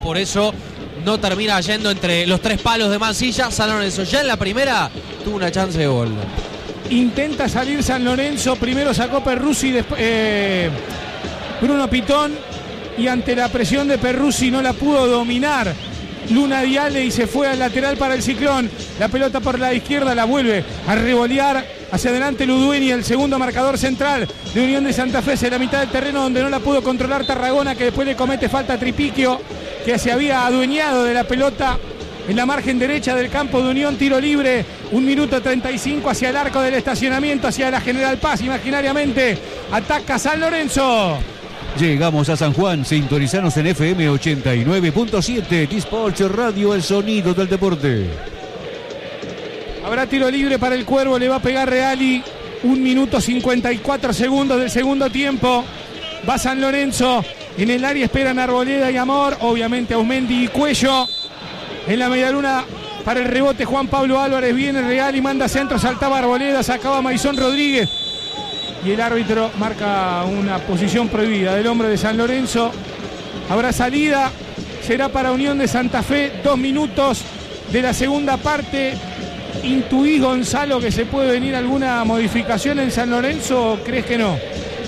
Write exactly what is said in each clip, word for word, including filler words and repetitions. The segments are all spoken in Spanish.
Por eso no termina yendo entre los tres palos de Mansilla. San Lorenzo ya en la primera tuvo una chance de gol. Intenta salir San Lorenzo. Primero sacó Perruzzi, después eh, Bruno Pitón. Y ante la presión de Perruzzi no la pudo dominar Luna Diale y se fue al lateral para el Ciclón. La pelota por la izquierda la vuelve a revolear hacia adelante Ludueñi, el segundo marcador central de Unión de Santa Fe, hacia la mitad del terreno donde no la pudo controlar Tarragona, que después le comete falta a Tripiquio, que se había adueñado de la pelota en la margen derecha del campo de Unión. Tiro libre, un minuto treinta y cinco hacia el arco del estacionamiento, hacia la General Paz. Imaginariamente ataca San Lorenzo. Llegamos a San Juan, sintonizanos en F M ochenta y nueve punto siete, Disport Radio, el sonido del deporte. Habrá tiro libre para el Cuervo, le va a pegar Reali. Un minuto cincuenta y cuatro segundos del segundo tiempo. Va San Lorenzo, en el área esperan Arboleda y Amor, obviamente Aumendi y Cuello. En la medialuna para el rebote Juan Pablo Álvarez, viene Reali, manda centro, saltaba Arboleda, sacaba Maizón Rodríguez. Y el árbitro marca una posición prohibida del hombre de San Lorenzo. Habrá salida, será para Unión de Santa Fe, dos minutos de la segunda parte. ¿Intuís, Gonzalo, que se puede venir alguna modificación en San Lorenzo o crees que no?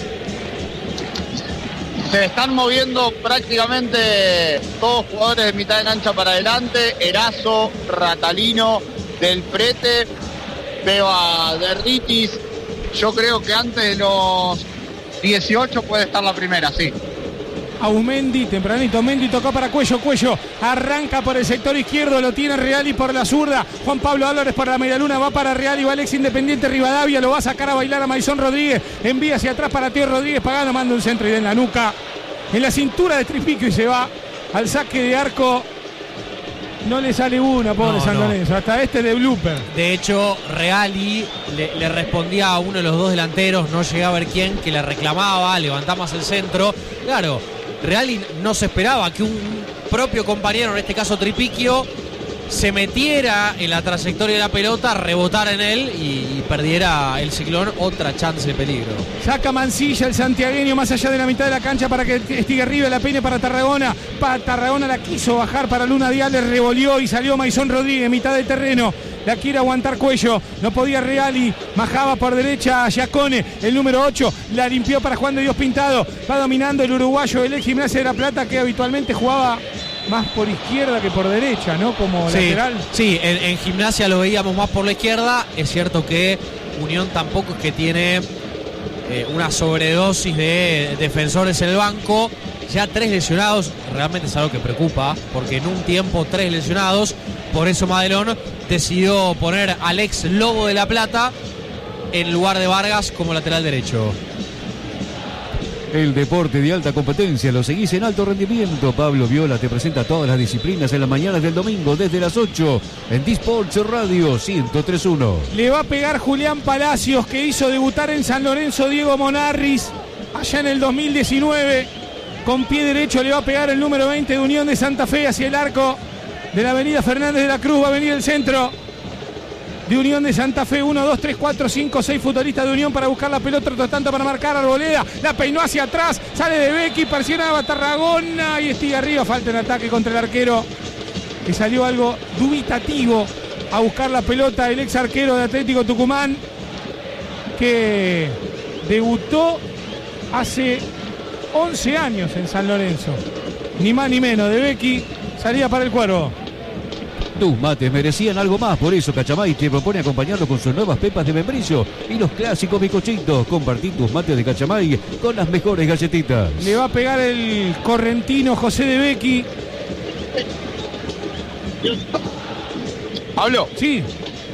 Se están moviendo prácticamente todos jugadores de mitad de cancha para adelante. Erazo, Ratalino, Del Prete, veo a Derritis. Yo creo que antes de los dieciocho puede estar la primera, sí. Aumendi, tempranito, Aumendi tocó para Cuello, Cuello arranca por el sector izquierdo, lo tiene Reali por la zurda, Juan Pablo Álvarez por la medialuna, va para Reali, va Alex Independiente Rivadavia, lo va a sacar a bailar a Maizón Rodríguez, envía hacia atrás para Tío Rodríguez, Pagano manda un centro y en la nuca, en la cintura de Tripiquio y se va al saque de arco. No le sale una, pobre no, San Lorenzo, no. Hasta este de blooper. De hecho, Reali le, le respondía a uno de los dos delanteros, no llegaba a ver quién, que le reclamaba, levantamos el centro. Claro, Reali no se esperaba que un propio compañero, en este caso Tripiquio, se metiera en la trayectoria de la pelota, rebotara en él y, y perdiera el Ciclón otra chance de peligro. Saca Mansilla el santiagueño más allá de la mitad de la cancha para que Estigarribia la peine para Tarragona. Para Tarragona la quiso bajar para Luna Dial, le revolvió y salió Maizón Rodríguez, mitad del terreno. La quiere aguantar Cuello, no podía Reali, bajaba por derecha a Giacone, el número ocho, la limpió para Juan de Dios Pintado, va dominando el uruguayo del ex Gimnasia de La Plata, que habitualmente jugaba más por izquierda que por derecha, ¿no? Como sí, lateral. Sí, en, en Gimnasia lo veíamos más por la izquierda. Es cierto que Unión tampoco es que tiene eh, una sobredosis de defensores en el banco. Ya tres lesionados, realmente es algo que preocupa, porque en un tiempo tres lesionados. Por eso Madelón decidió poner al ex Lobo de La Plata en lugar de Vargas como lateral derecho. El deporte de alta competencia lo seguís en alto rendimiento. Pablo Viola te presenta todas las disciplinas en las mañanas del domingo desde las ocho en Disport Radio ciento tres punto uno. Le va a pegar Julián Palacios, que hizo debutar en San Lorenzo Diego Monarris allá en el dos mil diecinueve. Con pie derecho le va a pegar el número veinte de Unión de Santa Fe hacia el arco de la avenida Fernández de la Cruz. Va a venir el centro de Unión de Santa Fe, uno, dos, tres, cuatro, cinco, seis futbolistas de Unión para buscar la pelota, otro tanto para marcar Arboleda, la peinó hacia atrás, sale de Becky, presionaba a Tarragona y Estiga arriba, falta en ataque contra el arquero, que salió algo dubitativo a buscar la pelota, el ex arquero de Atlético Tucumán, que debutó hace once años en San Lorenzo, ni más ni menos, de Becky, salía para el Cuervo. Tus mates merecían algo más, por eso Cachamay te propone acompañarlo con sus nuevas pepas de membrillo y los clásicos bizcochitos. Compartí tus mates de Cachamay con las mejores galletitas. Le va a pegar el correntino José de Becky. ¿Pablo? Sí.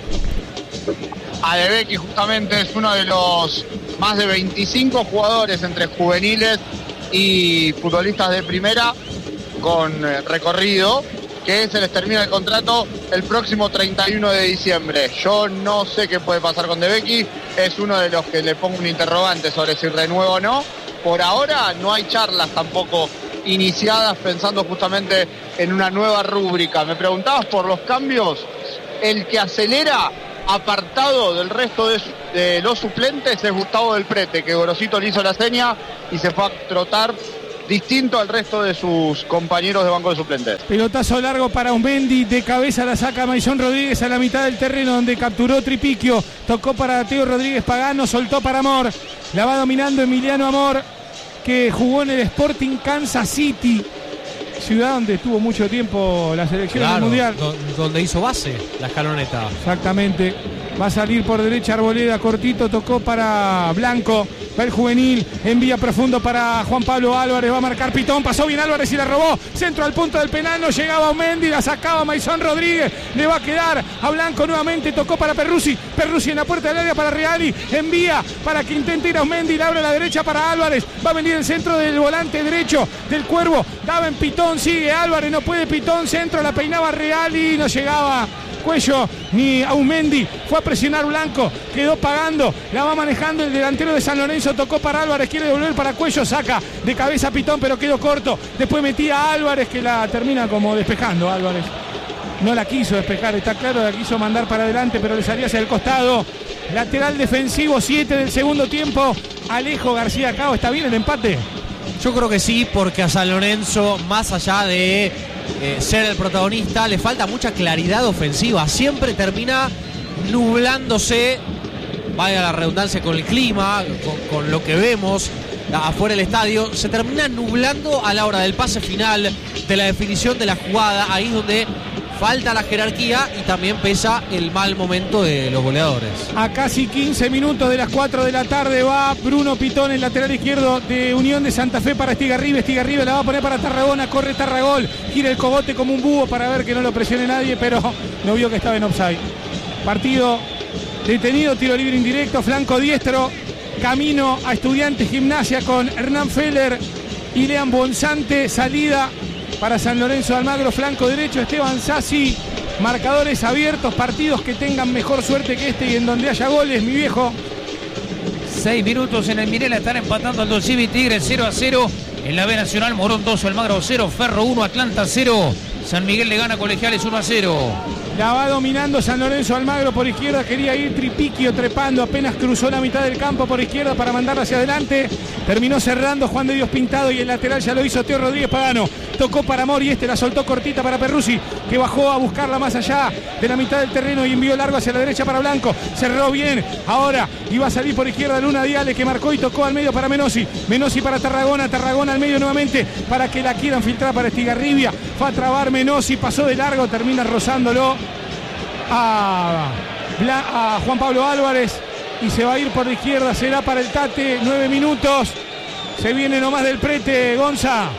A De Becky justamente es uno de los más de veinticinco jugadores entre juveniles y futbolistas de primera con recorrido, que se les termina el contrato el próximo treinta y uno de diciembre. Yo no sé qué puede pasar con De Becky, es uno de los que le pongo un interrogante sobre si renueva o no. Por ahora no hay charlas tampoco iniciadas pensando justamente en una nueva rúbrica. Me preguntabas por los cambios, el que acelera apartado del resto de, de los suplentes es Gustavo Del Prete, que Gorosito le hizo la seña y se fue a trotar distinto al resto de sus compañeros de banco de suplentes. Pelotazo largo para Aumendi, de cabeza la saca Maison Rodríguez a la mitad del terreno donde capturó Tripiquio, tocó para Teo Rodríguez Pagano, soltó para Amor, la va dominando Emiliano Amor, que jugó en el Sporting Kansas City, ciudad donde estuvo mucho tiempo la selección claro, del Mundial. Do, donde hizo base la escaloneta. Exactamente. Va a salir por derecha Arboleda, cortito, tocó para Blanco, va el juvenil, envía profundo para Juan Pablo Álvarez, va a marcar Pitón, pasó bien Álvarez y la robó, centro al punto del penal, no llegaba Aumendi, la sacaba Maison Rodríguez, le va a quedar a Blanco nuevamente, tocó para Perruzzi, Perruzzi en la puerta del área para Reali, envía para que intente ir a Aumendi, la abre a la derecha para Álvarez, va a venir el centro del volante derecho del Cuervo, daba en Pitón, sigue Álvarez, no puede Pitón, centro, la peinaba Reali, no llegaba Cuello ni Aumendi, fue a presionar Blanco, quedó pagando, la va manejando el delantero de San Lorenzo, tocó para Álvarez, quiere devolver para Cuello, saca de cabeza Pitón, pero quedó corto, después metía a Álvarez que la termina como despejando. Álvarez no la quiso despejar, está claro, la quiso mandar para adelante, pero le salía hacia el costado. Lateral defensivo, siete del segundo tiempo, Alejo García Cao. ¿Está bien el empate? Yo creo que sí, porque a San Lorenzo, más allá de eh, ser el protagonista, le falta mucha claridad ofensiva. Siempre termina nublándose, vaya la redundancia, con el clima, con, con lo que vemos afuera del estadio. Se termina nublando a la hora del pase final, de la definición de la jugada. Ahí es donde falta la jerarquía y también pesa el mal momento de los goleadores. A casi quince minutos de las cuatro de la tarde va Bruno Pitón, el lateral izquierdo de Unión de Santa Fe, para Estigarribia. Estigarribia la va a poner para Tarragona, corre Tarragol, gira el cogote como un búho para ver que no lo presione nadie, pero no vio que estaba en offside. Partido detenido, tiro libre indirecto, flanco diestro, camino a Estudiantes Gimnasia con Hernán Feller y Lean Bonzante, salida para San Lorenzo de Almagro, flanco derecho Esteban Sassi. Marcadores abiertos, partidos que tengan mejor suerte que este y en donde haya goles, mi viejo. Seis minutos en el Mirela, están empatando Aldo Civi Tigre cero a cero. En la B Nacional, Morón dos, Almagro cero, Ferro uno, Atlanta cero. San Miguel le gana a Colegiales uno a cero. La va dominando San Lorenzo Almagro por izquierda, quería ir Tripiquio trepando, apenas cruzó la mitad del campo por izquierda para mandarla hacia adelante. Terminó cerrando Juan de Dios Pintado y el lateral ya lo hizo Teo Rodríguez Pagano. Tocó para Amor y este la soltó cortita para Perruzzi, que bajó a buscarla más allá de la mitad del terreno y envió largo hacia la derecha para Blanco. Cerró bien, ahora iba a salir por izquierda Luna Diale, que marcó y tocó al medio para Menossi. Menossi para Tarragona, Tarragona al medio nuevamente para que la quieran filtrar para Estigarribia. Fue a trabar Menossi, pasó de largo, termina rozándolo a, a Juan Pablo Álvarez y se va a ir por la izquierda, será para el Tate. Nueve minutos, se viene nomás del prete, Gonza.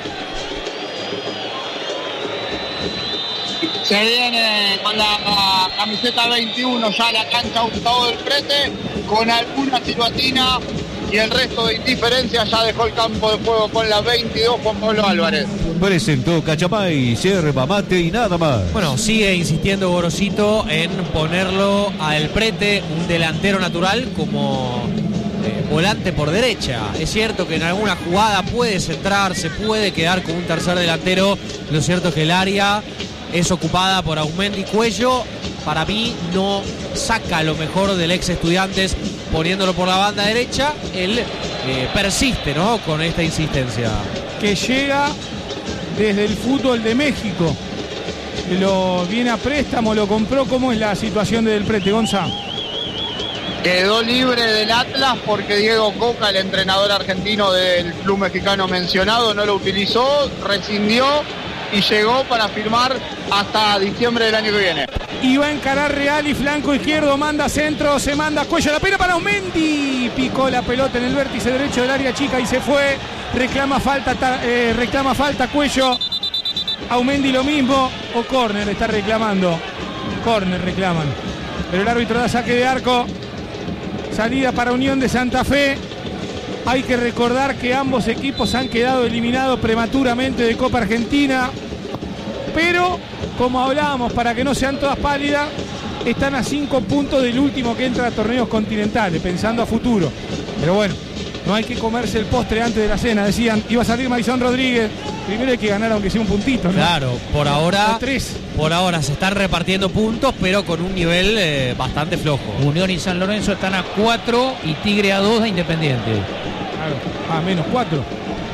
Se viene con la camiseta veintiuno ya la cancha Gustavo del Prete, con alguna silbatina, y el resto de indiferencia ya dejó el campo de juego con la veintidós Juan Pablo Álvarez. Presentó Cachamay, yerba mate y nada más. Bueno, sigue insistiendo Gorosito en ponerlo a El Prete, un delantero natural, como eh, volante por derecha. Es cierto que en alguna jugada puede centrarse, puede quedar con un tercer delantero. Lo cierto es que el área es ocupada por Aumendi. Cuello, para mí, no saca lo mejor del ex Estudiantes poniéndolo por la banda derecha. Él eh, persiste, ¿no?, con esta insistencia. Que llega desde el fútbol de México. Lo viene a préstamo, lo compró. ¿Cómo es la situación de Del Prete, Gonza? Quedó libre del Atlas porque Diego Coca, el entrenador argentino del club mexicano mencionado, no lo utilizó, rescindió y llegó para firmar hasta diciembre del año que viene. Y va a encarar Real y flanco izquierdo, manda centro, se manda Cuello, la pena para Aumendi, picó la pelota en el vértice derecho del área chica y se fue. Reclama falta, eh, reclama falta Cuello. Aumendi lo mismo, o córner está reclamando, córner reclaman, pero el árbitro da saque de arco. Salida para Unión de Santa Fe. Hay que recordar que ambos equipos han quedado eliminados prematuramente de Copa Argentina, pero como hablábamos, para que no sean todas pálidas, están a cinco puntos del último que entra a torneos continentales, pensando a futuro. Pero bueno, no hay que comerse el postre antes de la cena. Decían, iba a salir Maison Rodríguez, primero hay que ganar aunque sea un puntito, ¿no? Claro, por ahora, o tres. Por ahora se están repartiendo puntos, pero con un nivel eh, bastante flojo. Unión y San Lorenzo están a cuatro y Tigre a dos de Independiente. Claro, a menos cuatro.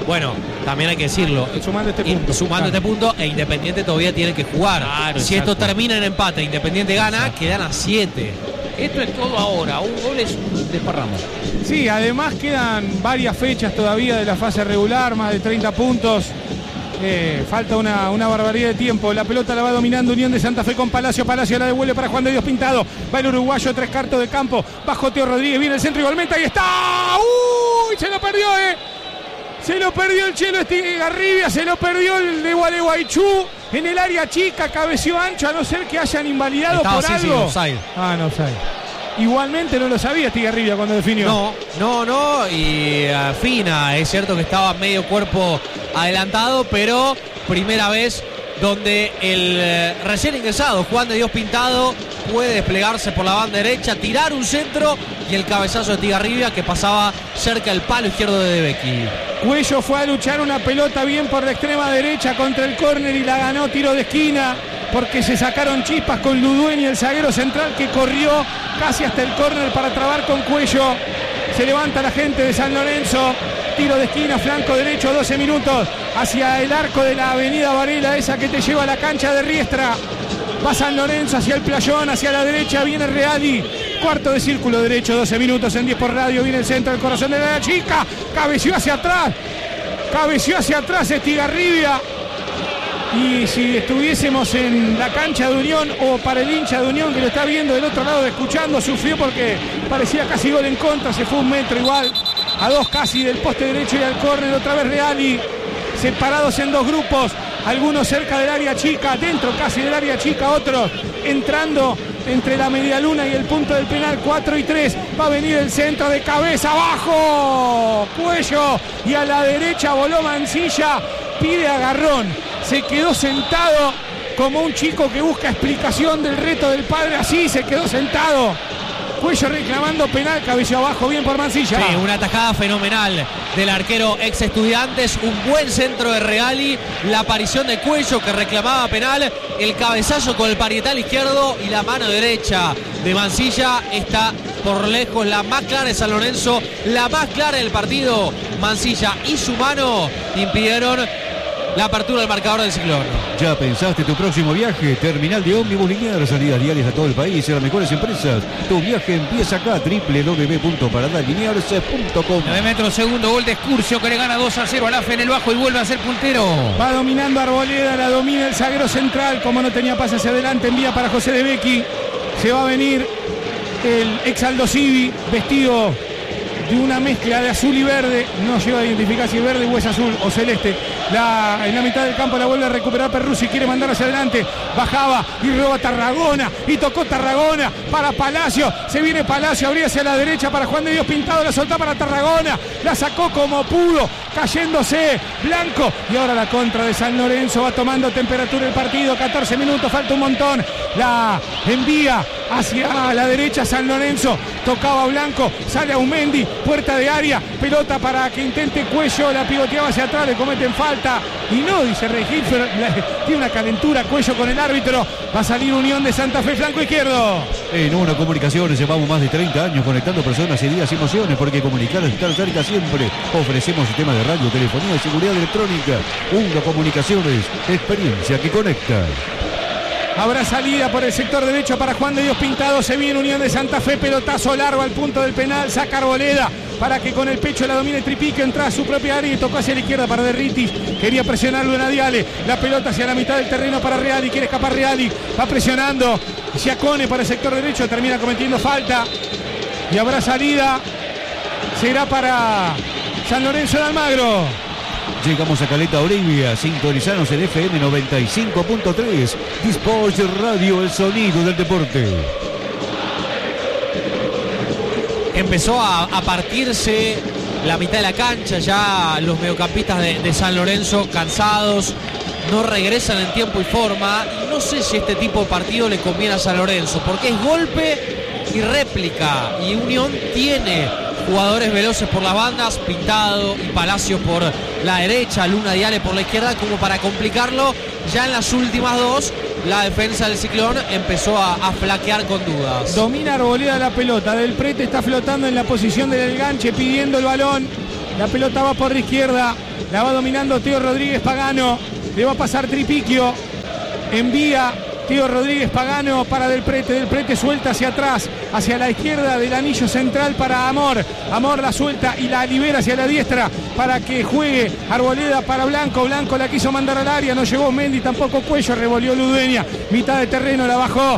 Bueno, también hay que decirlo. Sumando este punto. Y, sumando claro. este punto, e Independiente todavía tiene que jugar. Claro, si exacto. esto termina en empate, Independiente gana, Exacto. quedan a siete. Esto es todo ahora. Un gol es un desparramo. Sí, además quedan varias fechas todavía de la fase regular, más de treinta puntos. Eh, falta una, una barbaridad de tiempo. La pelota la va dominando Unión de Santa Fe con Palacio. Palacio la devuelve para Juan de Dios Pintado. Va el uruguayo, tres cuartos de campo. Bajo Teo Rodríguez, viene el centro igualmente. Ahí está. ¡Uy! Se lo perdió, ¿eh? Se lo perdió el Chelo Estigarribia. Se lo perdió el de Gualeguaychú. En el área chica, cabeció ancho, a no ser que hayan invalidado Estaba por así, sí, algo. offside. Ah, no, offside. Igualmente no lo sabía Estigarribia cuando definió. No, no, no, y uh, fina, es cierto que estaba medio cuerpo adelantado, pero primera vez donde el eh, recién ingresado Juan de Dios Pintado puede desplegarse por la banda derecha, tirar un centro y el cabezazo de Estigarribia que pasaba cerca del palo izquierdo de Debecki. Cuello fue a luchar una pelota bien por la extrema derecha contra el córner y la ganó tiro de esquina, porque se sacaron chispas con Ludueña, el zaguero central, que corrió casi hasta el córner para trabar con Cuello. Se levanta la gente de San Lorenzo. Tiro de esquina, flanco derecho, doce minutos. Hacia el arco de la avenida Varela, esa que te lleva a la cancha de Riestra. Va San Lorenzo hacia el playón, hacia la derecha viene Reali. Cuarto de círculo derecho, doce minutos en diez por radio. Viene el centro del corazón de la chica. Cabeció hacia atrás. Cabeció hacia atrás Estigarribia. Y si estuviésemos en la cancha de Unión, o para el hincha de Unión que lo está viendo del otro lado, escuchando, sufrió porque parecía casi gol en contra. Se fue un metro igual, a dos casi del poste derecho y al córner. Otra vez Reali, separados en dos grupos, algunos cerca del área chica, dentro casi del área chica, otros entrando entre la medialuna y el punto del penal. Cuatro y tres, va a venir el centro de cabeza, abajo Cuello, y a la derecha voló Mancilla, pide agarrón, se quedó sentado como un chico que busca explicación del reto del padre. Así se quedó sentado Cuello reclamando penal, cabello abajo, bien por Mancilla. Sí, una atajada fenomenal del arquero ex Estudiantes, un buen centro de Reali, la aparición de Cuello que reclamaba penal, el cabezazo con el parietal izquierdo y la mano derecha de Mancilla. Está por lejos la más clara de San Lorenzo, la más clara del partido. Mancilla y su mano impidieron la apertura del marcador del Ciclón. ¿Ya pensaste tu próximo viaje? Terminal de ómnibus lineal, salidas diarias a todo el país y a las mejores empresas. Tu viaje empieza acá, doble u doble u doble u punto paradalineales punto com. nueve metros, segundo gol de Excursio que le gana dos a cero al A F en el bajo y vuelve a ser puntero. Va dominando Arboleda, la domina el zaguero central. Como no tenía pase hacia adelante, envía para José Debecki. Se va a venir el ex Aldo Civi, vestido de una mezcla de azul y verde. No lleva a identificar si es verde o es azul o celeste. La, en la mitad del campo la vuelve a recuperar Perruzzi, quiere mandar hacia adelante. Bajaba y roba Tarragona. Y tocó Tarragona para Palacio. Se viene Palacio, abría hacia la derecha para Juan de Dios Pintado. La soltó para Tarragona. La sacó como pudo, cayéndose Blanco. Y ahora la contra de San Lorenzo. Va tomando temperatura el partido. catorce minutos, falta un montón. La envía hacia la derecha San Lorenzo. Tocaba Blanco, sale a Aumendi, puerta de área, pelota para que intente Cuello, la pivoteaba hacia atrás, le cometen falta. Y no, dice Regilfer, tiene una calentura Cuello con el árbitro. Va a salir Unión de Santa Fe, flanco izquierdo. En Uno Comunicaciones llevamos más de treinta años conectando personas, ideas y emociones, porque comunicar es estar cerca siempre. Ofrecemos sistemas de radio, telefonía y seguridad electrónica. Uno Comunicaciones, experiencia que conecta. Habrá salida por el sector derecho para Juan de Dios Pintado. Se viene Unión de Santa Fe, pelotazo largo al punto del penal. Saca Arboleda para que con el pecho la domine Tripique. Entra a su propia área y tocó hacia la izquierda para Derritis. Quería presionarlo en Adiale. La pelota hacia la mitad del terreno para Reali. Quiere escapar Reali. Va presionando Giacone para el sector derecho. Termina cometiendo falta. Y habrá salida. Será para San Lorenzo de Almagro. Llegamos a Caleta Olivia, sintonizanos en F M noventa y cinco punto tres. Disport Radio, el sonido del deporte. Empezó a, a partirse la mitad de la cancha, ya los mediocampistas de, de San Lorenzo cansados, no regresan en tiempo y forma. Y no sé si este tipo de partido le conviene a San Lorenzo, porque es golpe y réplica, y Unión tiene jugadores veloces por las bandas, Pintado y Palacio por la derecha, Luna Diale por la izquierda, como para complicarlo. Ya en las últimas dos, la defensa del Ciclón empezó a, a flaquear con dudas. Domina Arboleda la pelota, Del Prete está flotando en la posición del enganche, pidiendo el balón. La pelota va por la izquierda. La va dominando Teo Rodríguez Pagano. Le va a pasar Tripiquio. Envía Teo Rodríguez Pagano para Del Prete. Del Prete suelta hacia atrás, hacia la izquierda del anillo central para Amor. Amor la suelta y la libera hacia la diestra para que juegue Arboleda para Blanco. Blanco la quiso mandar al área, no llegó Mendy, tampoco Cuello, revolvió Ludueña. Mitad de terreno la bajó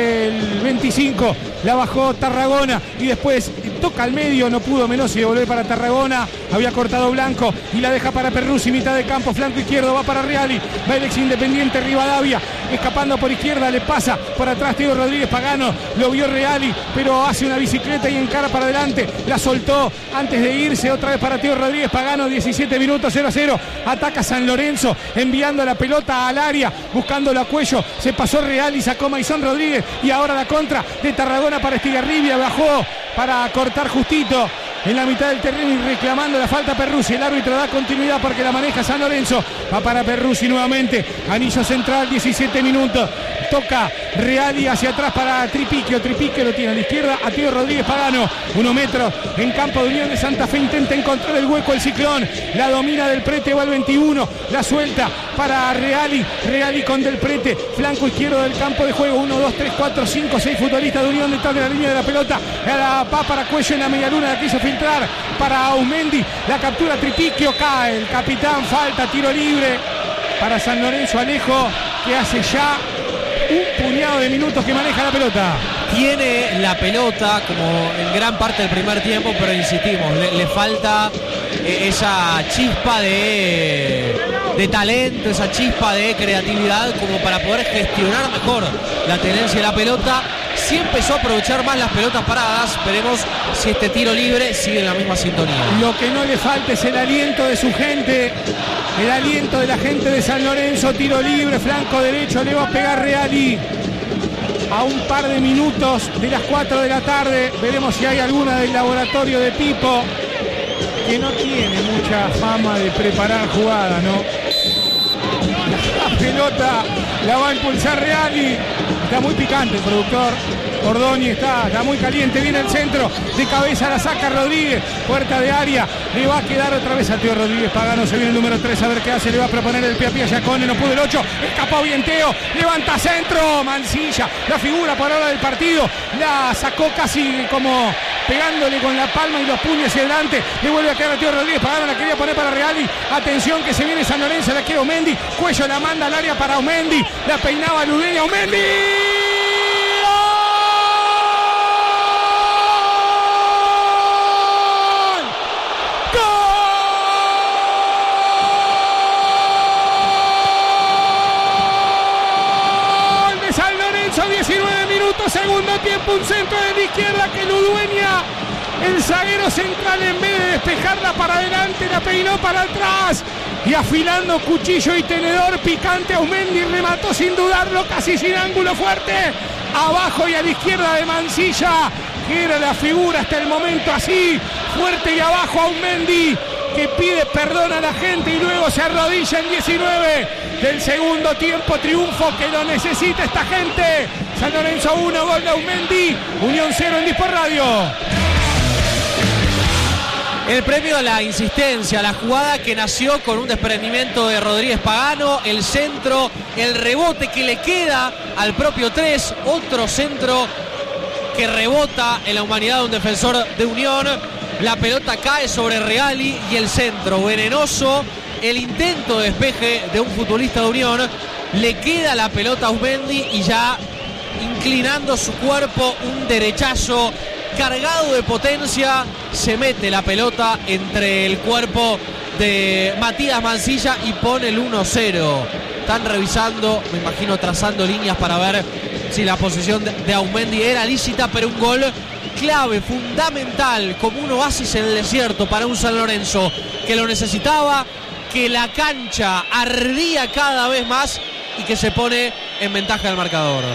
el veinticinco, la bajó Tarragona y después toca al medio, no pudo Menossi devolver para Tarragona. Había cortado Blanco y la deja para Perruzzi, mitad de campo, flanco izquierdo, va para Reali. Va el ex Independiente Rivadavia, escapando por izquierda, le pasa por atrás Teo Rodríguez Pagano, lo vio Reali, pero hace una bicicleta y encara para adelante, la soltó antes de irse, otra vez para Teo Rodríguez Pagano, diecisiete minutos, cero a cero, ataca San Lorenzo, enviando la pelota al área, buscándolo a Cuello, se pasó Reali, sacó Maizón Rodríguez y ahora la contra de Tarragona para Estigarribia, bajó para cortar justito en la mitad del terreno y reclamando la falta Perruzzi. El árbitro da continuidad porque la maneja San Lorenzo. Va para Perruzzi nuevamente. Anillo central, diecisiete minutos. Toca Reali hacia atrás para Tripiquio. Tripiquio lo tiene a la izquierda a Teo Rodríguez Pagano. Uno metro en campo de Unión de Santa Fe. Intenta encontrar el hueco el Ciclón. La domina Del Prete, va al veintiuno. La suelta para Reali. Reali con Del Prete. Flanco izquierdo del campo de juego. uno, dos, tres, cuatro, cinco, seis futbolistas de Unión detrás de la línea de la pelota. La va para Cuello en la medialuna. La quiso filtrar para Aumendi. La captura Tripiquio. Cae el capitán. Falta, tiro libre para San Lorenzo. Alejo, que hace ya un puñado de minutos que maneja la pelota. Tiene la pelota como en gran parte del primer tiempo, pero insistimos, le, le falta eh, esa chispa de, de talento, esa chispa de creatividad como para poder gestionar mejor la tenencia de la pelota. Sí empezó a aprovechar más las pelotas paradas. Veremos si este tiro libre sigue en la misma sintonía. Lo que no le falta es el aliento de su gente, el aliento de la gente de San Lorenzo. Tiro libre, flanco derecho, le va a pegar Reali a un par de minutos de las cuatro de la tarde. Veremos si hay alguna del laboratorio de Pipo, que no tiene mucha fama de preparar jugada, ¿no? La pelota la va a impulsar Reali. Está muy picante el productor Ordoni, está, está muy caliente. Viene el centro, de cabeza la saca Rodríguez, puerta de área, le va a quedar otra vez a Teo Rodríguez Pagano. Se viene el número tres, a ver qué hace, le va a proponer el pie a pie a Giacone, no pudo el ocho, escapó bien Teo, levanta centro, Mancilla, la figura por ahora del partido, la sacó casi como pegándole con la palma y los puños hacia adelante, le vuelve a quedar a Teo Rodríguez Pagano, la quería poner para Reali. Atención que se viene San Lorenzo, la quiere Aumendi, Cuello la manda al área para Aumendi, la peinaba Ludueña, Aumendi. diecinueve minutos, segundo tiempo, un centro de la izquierda que Ludueña, el zaguero central, en vez de despejarla para adelante, la peinó para atrás y afilando cuchillo y tenedor picante Aumendi remató sin dudarlo, casi sin ángulo fuerte, abajo y a la izquierda de Mancilla, que era la figura hasta el momento, así, fuerte y abajo Aumendi, que pide perdón a la gente y luego se arrodilla en diecinueve del segundo tiempo. Triunfo que lo necesita esta gente. San Lorenzo uno, gol de Aumendi, Unión cero en Dispor Radio. El premio a la insistencia, la jugada que nació con un desprendimiento de Rodríguez Pagano, el centro, el rebote que le queda al propio tres, otro centro que rebota en la humanidad de un defensor de Unión. La pelota cae sobre Reali y el centro venenoso, el intento de despeje de un futbolista de Unión, le queda la pelota a Aumendi y ya inclinando su cuerpo, un derechazo cargado de potencia, se mete la pelota entre el cuerpo de Matías Mancilla y pone el uno cero. Están revisando, me imagino trazando líneas para ver si la posesión de Aumendi era lícita, pero un gol clave, fundamental, como un oasis en el desierto para un San Lorenzo que lo necesitaba, que la cancha ardía cada vez más y que se pone en ventaja del marcador.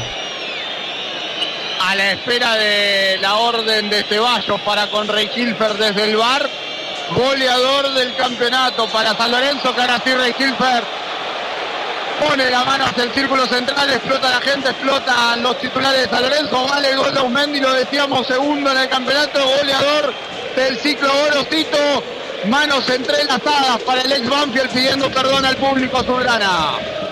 A la espera de la orden de Ceballos para con Rey Hilfer desde el V A R, goleador del campeonato para San Lorenzo, que ahora sí Rey Hilfer pone la mano hacia el círculo central, explota la gente, explotan los titulares de San Lorenzo, vale el gol de Aumendi, lo decíamos, segundo en el campeonato, goleador del ciclo Gorosito, manos entrelazadas para el ex Banfield pidiendo perdón al público azulgrana.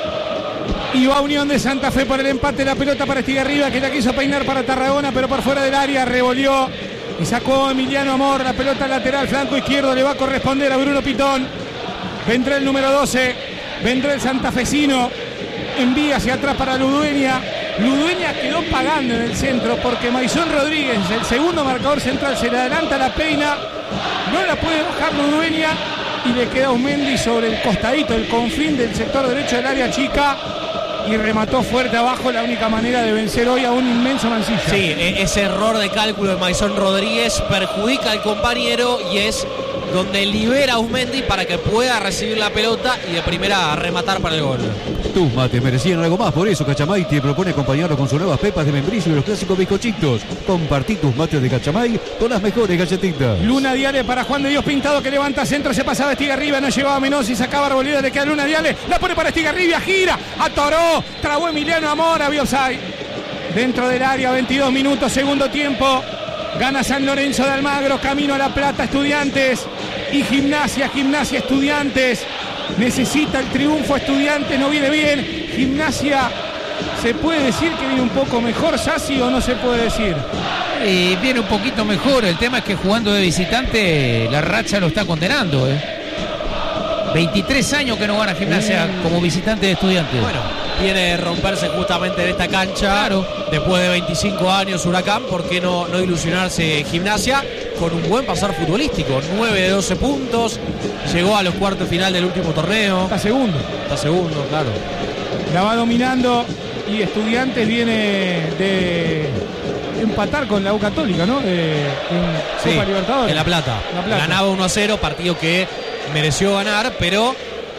Y va Unión de Santa Fe por el empate. La pelota para Estigarribia, que la quiso peinar para Tarragona, pero por fuera del área revolvió y sacó Emiliano Amor. La pelota lateral, flanco izquierdo, le va a corresponder a Bruno Pitón. Vendrá el número doce, vendrá el santafesino. Envía hacia atrás para Ludueña. Ludueña quedó pagando en el centro porque Maisón Rodríguez, el segundo marcador central, se le adelanta la peina. No la puede bajar Ludueña y le queda un Mendy sobre el costadito, el confín del sector derecho del área chica. Y remató fuerte abajo, la única manera de vencer hoy a un inmenso Mansilla. Sí, ese error de cálculo de Maisón Rodríguez perjudica al compañero y es donde libera a Usmendi para que pueda recibir la pelota y de primera rematar para el gol. Tus mates merecían algo más, por eso Cachamay te propone acompañarlo con sus nuevas pepas de membrillo y los clásicos bizcochitos. Compartí tus mates de Cachamay con las mejores galletitas. Luna Diale para Juan de Dios Pintado, que levanta centro, se pasaba Estigarribia, no llevaba Menos y sacaba Arboleda, le queda Luna Diale, la pone para Estigarribia, gira, atoró, trabó Emiliano Amor, había offside. Dentro del área, veintidós minutos, segundo tiempo. Gana San Lorenzo de Almagro, camino a La Plata, Estudiantes y Gimnasia, Gimnasia, Estudiantes. Necesita el triunfo, Estudiantes no viene bien. Gimnasia, ¿se puede decir que viene un poco mejor, Sassi, o no se puede decir? Y viene un poquito mejor, el tema es que jugando de visitante la racha lo está condenando. ¿eh? veintitrés años que no gana Gimnasia mm. como visitante de Estudiantes. Bueno, viene de romperse justamente en esta cancha. Claro. Después de veinticinco años Huracán, ¿por qué no, no ilusionarse Gimnasia? Con un buen pasar futbolístico, nueve de doce puntos, llegó a los cuartos final del último torneo. Está segundo. Está segundo, claro. La va dominando y Estudiantes viene de empatar con la U Católica, ¿no? De, en sí, Copa Libertadores. En La Plata. La Plata. Ganaba uno a cero, partido que mereció ganar, pero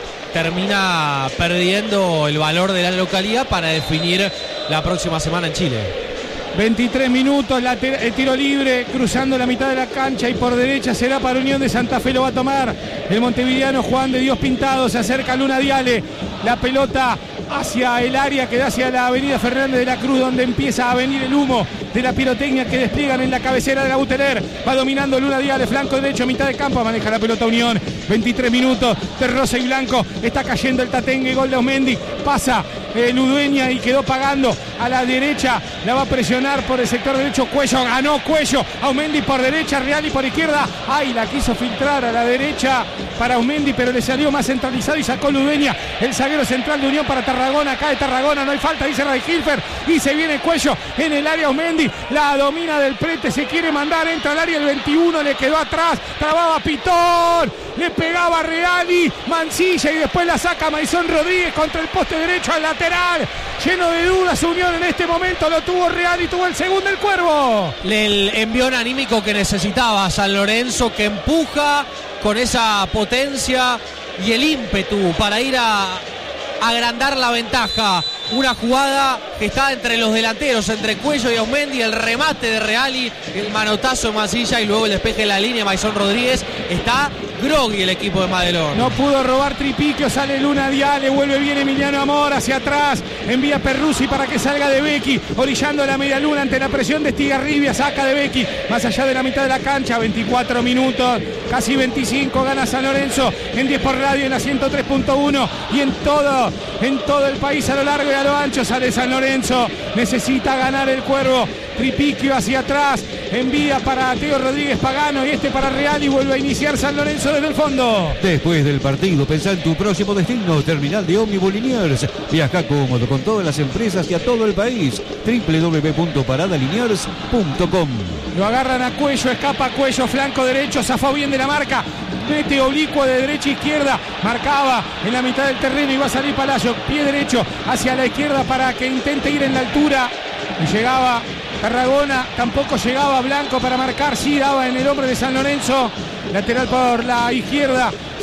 termina perdiendo el valor de la localidad para definir la próxima semana en Chile. veintitrés minutos, la el tiro libre, cruzando la mitad de la cancha y por derecha será para Unión de Santa Fe, lo va a tomar el montevideano Juan de Dios Pintado, se acerca Luna Diale, la pelota hacia el área que da hacia la avenida Fernández de la Cruz, donde empieza a venir el humo de la pirotecnia que despliegan en la cabecera de la Buteler. Va dominando Luna Diale, flanco derecho, mitad de campo, maneja la pelota Unión. veintitrés minutos de rosa y blanco, está cayendo el Tatengue, gol de Osmendi, pasa eh, Ludueña y quedó pagando a la derecha, la va a presionar por el sector derecho Cuello, ganó Cuello, Osmendi por derecha, Reali por izquierda, ay, la quiso filtrar a la derecha para Osmendi, pero le salió más centralizado y sacó Ludueña, el zaguero central de Unión para Tarragona, cae Tarragona, no hay falta, dice Ray Hilfer, y se viene Cuello en el área Osmendi, la domina del Prete, se quiere mandar, entra al área el veintiuno, le quedó atrás, trababa Pitón, le pegaba Reali, Mansilla y después la saca Maisón Rodríguez contra el poste derecho al lateral, lleno de dudas Unión en este momento, lo tuvo Reali, tuvo el segundo el Cuervo. El envión anímico que necesitaba San Lorenzo, que empuja con esa potencia y el ímpetu para ir a agrandar la ventaja. Una jugada que está entre los delanteros, entre Cuello y Osmendi, el remate de Reali, el manotazo de Mansilla y luego el despeje de la línea Maisón Rodríguez. Está grogui el equipo de Madelón. No pudo robar Tripiquio, sale Luna Diale, vuelve bien Emiliano Amor hacia atrás, envía Perruzzi para que salga de Becchi, orillando la media luna ante la presión de Estigarribia, saca de Becchi, más allá de la mitad de la cancha, veinticuatro minutos, casi veinticinco, gana San Lorenzo en diez por radio, en la ciento tres punto uno y en todo, en todo el país a lo largo y a lo ancho sale San Lorenzo, necesita ganar el Cuervo, Tripiquio hacia atrás, envía para Teo Rodríguez Pagano y este para Real y vuelve a iniciar San Lorenzo desde el fondo. Después del partido, pensá en tu próximo destino, terminal de Ómnibus Liniers. Viaja cómodo con todas las empresas y a todo el país. doble u doble u doble u punto parada liniers punto com. Lo agarran a Cuello, escapa Cuello, flanco derecho, zafó bien de la marca, mete oblicuo de derecha a izquierda, marcaba en la mitad del terreno y va a salir Palacio, pie derecho hacia la izquierda para que intente ir en la altura y llegaba Tarragona, tampoco llegaba Blanco para marcar, sí daba en el hombre de San Lorenzo, lateral por la izquierda,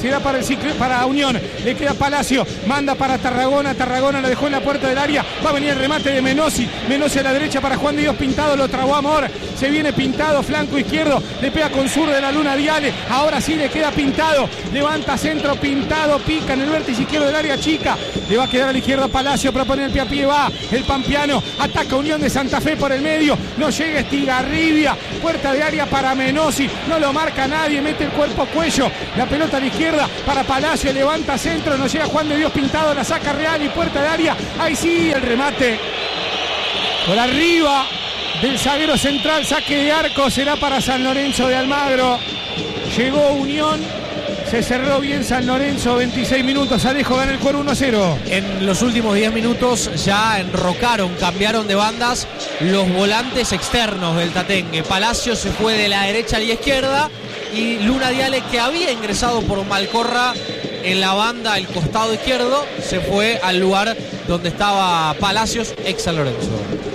será para el ciclo, para Unión. Le queda Palacio, manda para Tarragona. Tarragona lo dejó en la puerta del área. Va a venir el remate de Menossi. Menossi a la derecha para Juan de Dios Pintado. Lo trabó Amor. Se viene Pintado, flanco izquierdo. Le pega con sur de la Luna Viale. Ahora sí le queda Pintado. Levanta centro, Pintado, pica en el vértice izquierdo del área chica. Le va a quedar a la izquierda Palacio. Propone el pie a pie. Va el pampeano. Ataca Unión de Santa Fe por el medio. No llega Estigarribia. Puerta de área para Menossi. No lo marca nadie. Mete el cuerpo cuello. La pelota a la izquierda para Palacio. Levanta centro. No llega Juan de Dios Pintado. La saca Real y puerta de área. Ahí sí el remate. Por arriba del zaguero central. Saque de arco. Será para San Lorenzo de Almagro. Llegó Unión. Se cerró bien San Lorenzo, veintiséis minutos, Alejo gana el cuero uno a cero. En los últimos diez minutos ya enrocaron, cambiaron de bandas los volantes externos del Tatengue. Palacio se fue de la derecha a la izquierda y Luna Viale, que había ingresado por Malcorra en la banda, el costado izquierdo, se fue al lugar donde estaba Palacios, ex San Lorenzo.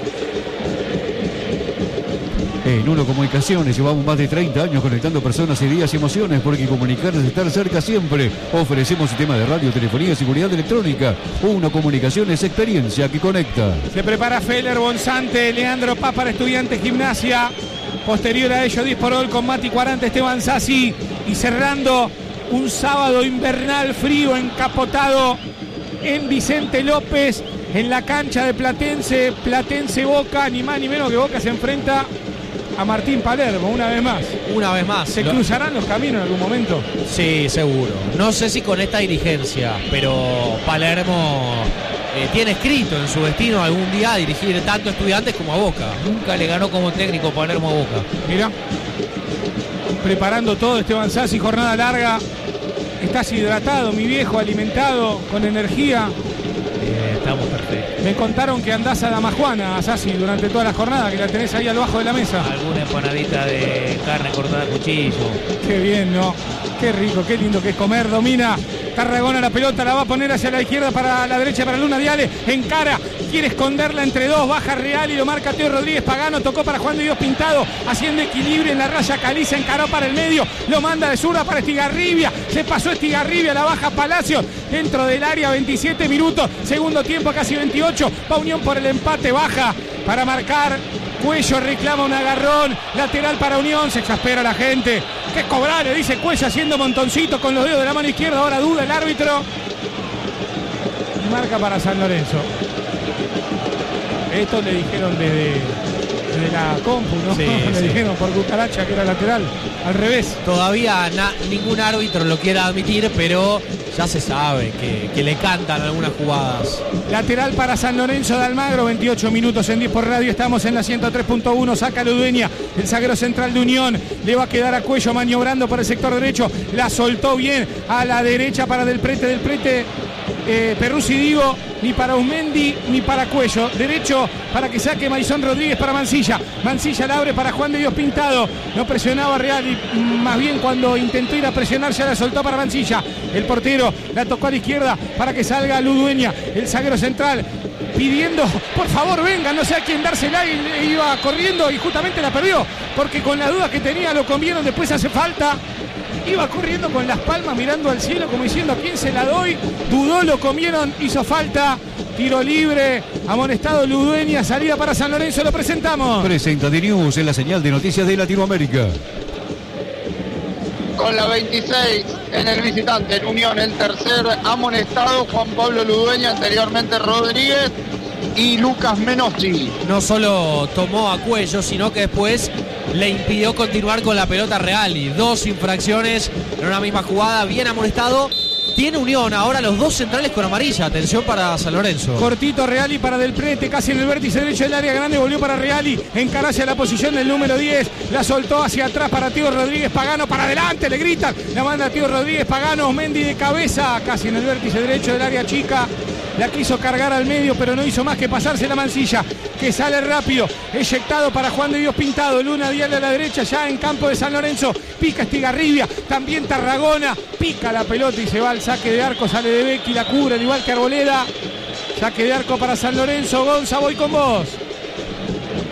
En Uno Comunicaciones llevamos más de treinta años conectando personas, ideas y emociones, porque comunicar es estar cerca siempre. Ofrecemos sistema de radio, telefonía y seguridad electrónica. Uno Comunicaciones, experiencia que conecta. Se prepara Feller, Bonzante, Leandro Paz para Estudiantes Gimnasia. Posterior a ello, diez por gol con Mati Cuarante, Esteban Sassi. Y cerrando un sábado invernal frío, encapotado en Vicente López, en la cancha de Platense. Platense Boca, ni más ni menos que Boca se enfrenta a Martín Palermo, una vez más. Una vez más. ¿Se cruzarán los caminos en algún momento? Sí, seguro. No sé si con esta dirigencia, pero Palermo eh, tiene escrito en su destino algún día dirigir tanto a Estudiantes como a Boca. Nunca le ganó como técnico Palermo a Boca. Mira, preparando todo Esteban Sassi, jornada larga. Estás hidratado, mi viejo, alimentado, con energía. Eh, estamos perfectos. Me contaron que andás a Damajuana, Sassi, durante toda la jornada, que la tenés ahí al bajo de la mesa. Alguna empanadita de carne cortada a cuchillo. Qué bien, ¿no? Qué rico, qué lindo que es comer. Domina Tarragona la pelota, la va a poner hacia la izquierda para la derecha para Luna Viale. Encara, quiere esconderla entre dos, baja Real y lo marca Teo Rodríguez Pagano. Tocó para Juan de Dios Pintado, haciendo equilibrio en la raya. Caliza encaró para el medio, lo manda de zurda para Estigarribia. Se pasó Estigarribia, la baja Palacios dentro del área. Veintisiete minutos, segundo tiempo casi veintiocho. Va Unión por el empate, baja para marcar. Cuello reclama un agarrón, lateral para Unión, se exaspera la gente. ¿Qué cobrar? Le dice Cuello haciendo montoncito con los dedos de la mano izquierda. Ahora duda el árbitro. Y marca para San Lorenzo. Esto le dijeron desde, desde la compu, ¿no? Sí, le sí. dijeron por Cucaracha que era lateral. Al revés. Todavía na, ningún árbitro lo quiera admitir, pero ya se sabe que, que le cantan algunas jugadas. Lateral para San Lorenzo de Almagro, veintiocho minutos en diez por radio, estamos en la ciento tres punto uno, saca Ludueña, el zaguero central de Unión, le va a quedar a Cuello maniobrando por el sector derecho, la soltó bien a la derecha para Del Prete, Del Prete, eh, Perruzzi digo, ni para Usmendi ni para Cuello, derecho para que saque Maizón Rodríguez para Mancilla, Mancilla la abre para Juan de Dios Pintado, no presionaba Real y más bien cuando intentó ir a presionar ya la soltó para Mancilla, el portero la tocó a la izquierda para que salga Ludueña, el zaguero central pidiendo por favor venga, no sé a quién dársela y le iba corriendo y justamente la perdió porque con la duda que tenía lo convieron, después hace falta, iba corriendo con las palmas mirando al cielo como diciendo a quién se la doy, dudó, lo comieron, hizo falta, tiro libre, amonestado Ludueña, salida para San Lorenzo, lo presentamos. Presenta The News en la señal de noticias de Latinoamérica. Con la veintiséis en el visitante, en Unión, el tercer amonestado, Juan Pablo Ludueña, anteriormente Rodríguez y Lucas Menossi. No solo tomó a Cuello, sino que después le impidió continuar con la pelota Real. Y dos infracciones en una misma jugada, bien amonestado. Tiene Unión ahora los dos centrales con amarilla. Atención para San Lorenzo. Cortito Reali para Del Prete, casi en el vértice derecho del área grande, volvió para Reali, encaró hacia la posición del número diez, la soltó hacia atrás para Tío Rodríguez Pagano, para adelante, le gritan, la manda Tío Rodríguez Pagano, Mendy de cabeza, casi en el vértice derecho del área chica, la quiso cargar al medio, pero no hizo más que pasarse la Mancilla, que sale rápido, eyectado para Juan de Dios Pintado, Luna Viale a la derecha, ya en campo de San Lorenzo, pica Estigarribia, también Tarragona, pica la pelota y se va al saque de arco, sale de Becchi, la cubre al igual que Arboleda, saque de arco para San Lorenzo. Gonza, voy con vos.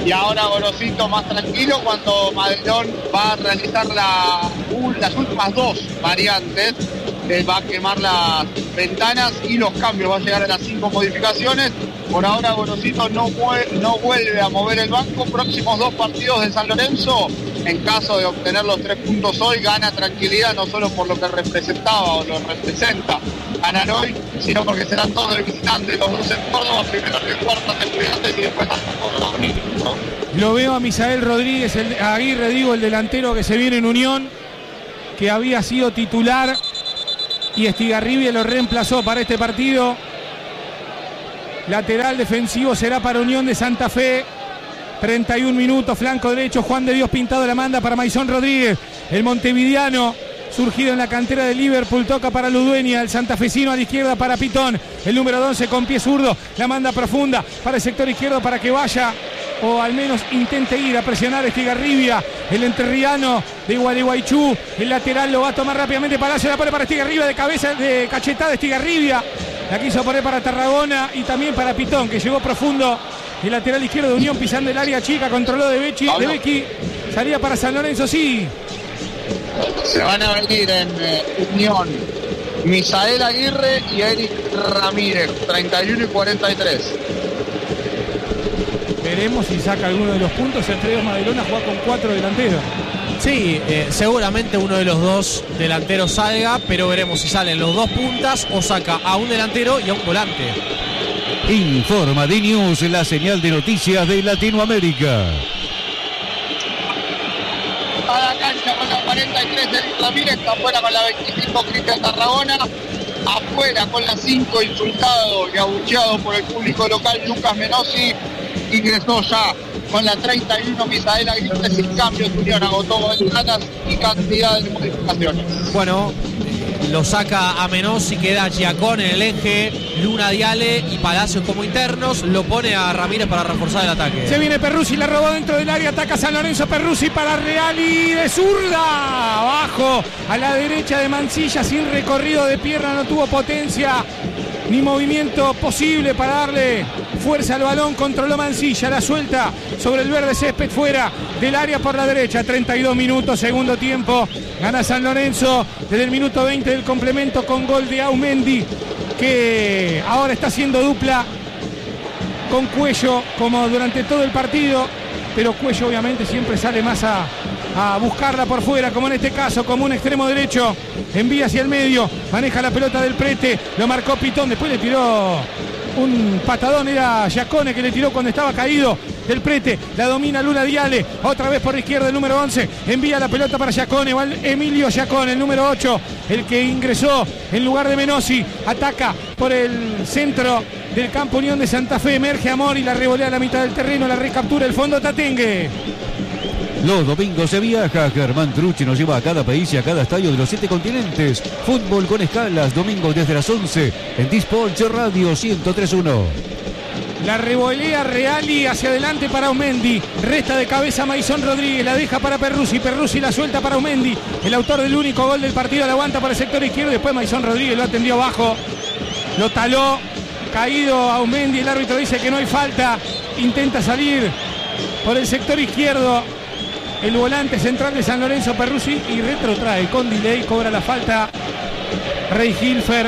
Y ahora Gorosito más tranquilo cuando Madelón va a realizar la, un, las últimas dos variantes. Él va a quemar las ventanas y los cambios, va a llegar a las cinco modificaciones. Por ahora Gorosito no, no vuelve a mover el banco. Próximos dos partidos de San Lorenzo, en caso de obtener los tres puntos hoy, gana tranquilidad, no solo por lo que representaba o lo representa ganar hoy, sino porque serán todos de visitantes, los dos en Córdoba, primero de cuarta de estudiantes y después hasta Córdoba. Lo veo a Misael Rodríguez, el, a Aguirre, digo, el delantero que se viene en Unión, que había sido titular y Estigarribia lo reemplazó para este partido. Lateral defensivo será para Unión de Santa Fe. treinta y un minutos, flanco derecho, Juan de Dios Pintado la manda para Maisón Rodríguez, el montevideano surgido en la cantera de Liverpool, toca para Ludueña, el santafesino a la izquierda para Pitón, el número once con pie zurdo, la manda profunda para el sector izquierdo para que vaya o al menos intente ir a presionar a Estigarribia, el entrerriano de Gualeguaychú, el lateral lo va a tomar rápidamente Palacio, la pone para Estigarribia de cabeza, de cachetada de Estigarribia, la quiso poner para Tarragona y también para Pitón, que llegó profundo. El lateral izquierdo de Unión pisando el área chica, controló de Becchi, de Becchi, salía para San Lorenzo, sí. Se van a venir en eh, Unión Misael Aguirre y Eric Ramírez, treinta y uno y cuarenta y tres. Veremos si saca alguno de los puntos. Entre ellos Madelona juega con cuatro delanteros. Sí, eh, seguramente uno de los dos delanteros salga, pero veremos si salen los dos puntas o saca a un delantero y a un volante. Informa D-News, la señal de noticias de Latinoamérica. A la cancha con la cuarenta y tres Eric Ramírez, afuera con la veinticinco Cristian Tarragona, afuera con la cinco insultado y abucheado por el público local Lucas Menossi, ingresó ya con la treinta y uno Misael Aguirre, sin cambios. Unión agotó ventanas y cantidad de modificaciones. Bueno, lo saca a Menossi, queda Giacón en el eje, Luna Diale y Palacios como internos, lo pone a Ramírez para reforzar el ataque. Se viene Perruzzi, la robó dentro del área, ataca San Lorenzo, Perruzzi para Reali de zurda, abajo a la derecha de Mancilla, sin recorrido de pierna, no tuvo potencia ni movimiento posible para darle fuerza al balón, controló Mancilla, la suelta sobre el verde césped fuera del área por la derecha. Treinta y dos minutos, segundo tiempo, gana San Lorenzo desde el minuto veinte del complemento con gol de Aumendi, que ahora está haciendo dupla con Cuello como durante todo el partido, pero Cuello obviamente siempre sale más a, a buscarla por fuera, como en este caso, como un extremo derecho, envía hacia el medio, maneja la pelota del Prete, lo marcó Pitón, después le tiró un patadón, era Giacone que le tiró cuando estaba caído del Prete, la domina Luna Diale, otra vez por la izquierda el número once, envía la pelota para Giacone, va Emilio Giacone, el número ocho, el que ingresó en lugar de Menossi, ataca por el centro del campo Unión de Santa Fe, emerge Amor y la revolea a la mitad del terreno, la recaptura el fondo Tatengue. Los domingos se viaja. Germán Trucci nos lleva a cada país y a cada estadio de los siete continentes. Fútbol con escalas, domingos desde las once en Dispolch Radio ciento tres punto uno. La revolea Reali hacia adelante para Aumendi. Resta de cabeza Maisón Rodríguez. La deja para Perruzzi. Perruzzi la suelta para Aumendi. El autor del único gol del partido la aguanta para el sector izquierdo. Después Maisón Rodríguez lo atendió abajo. Lo taló. Caído Aumendi. El árbitro dice que no hay falta. Intenta salir por el sector izquierdo el volante central de San Lorenzo, Perruzzi, y retrotrae con delay. Cobra la falta Rey Hilfer.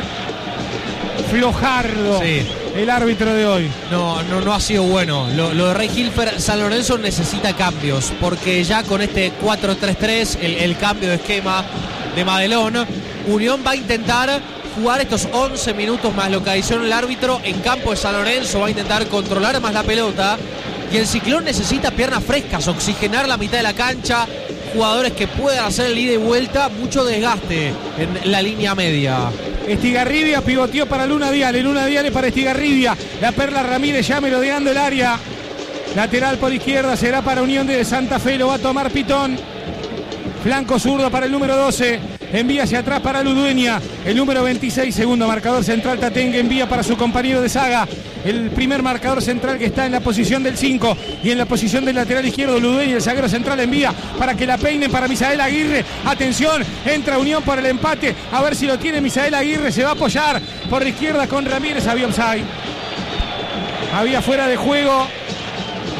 Flojardo. Sí. El árbitro de hoy. No, no, no ha sido bueno. Lo, lo de Rey Hilfer, San Lorenzo necesita cambios, porque ya con este cuatro tres tres, el, el cambio de esquema de Madelón, Unión va a intentar jugar estos once minutos más lo que adicionó el árbitro en campo de San Lorenzo, va a intentar controlar más la pelota, y el Ciclón necesita piernas frescas, oxigenar la mitad de la cancha, jugadores que puedan hacer el ida y vuelta, mucho desgaste en la línea media. Estigarribia pivoteó para Luna Diale, Luna Diale para Estigarribia, la Perla Ramírez ya merodeando el área, lateral por izquierda será para Unión de Santa Fe, lo va a tomar Pitón, flanco zurdo para el número doce, envía hacia atrás para Ludueña, el número veintiséis, segundo marcador central Tatengue, envía para su compañero de saga, el primer marcador central que está en la posición del cinco y en la posición del lateral izquierdo Ludueña, el zaguero central envía para que la peinen para Misael Aguirre, atención, entra Unión por el empate, a ver si lo tiene Misael Aguirre, se va a apoyar por la izquierda con Ramírez, había offside, había fuera de juego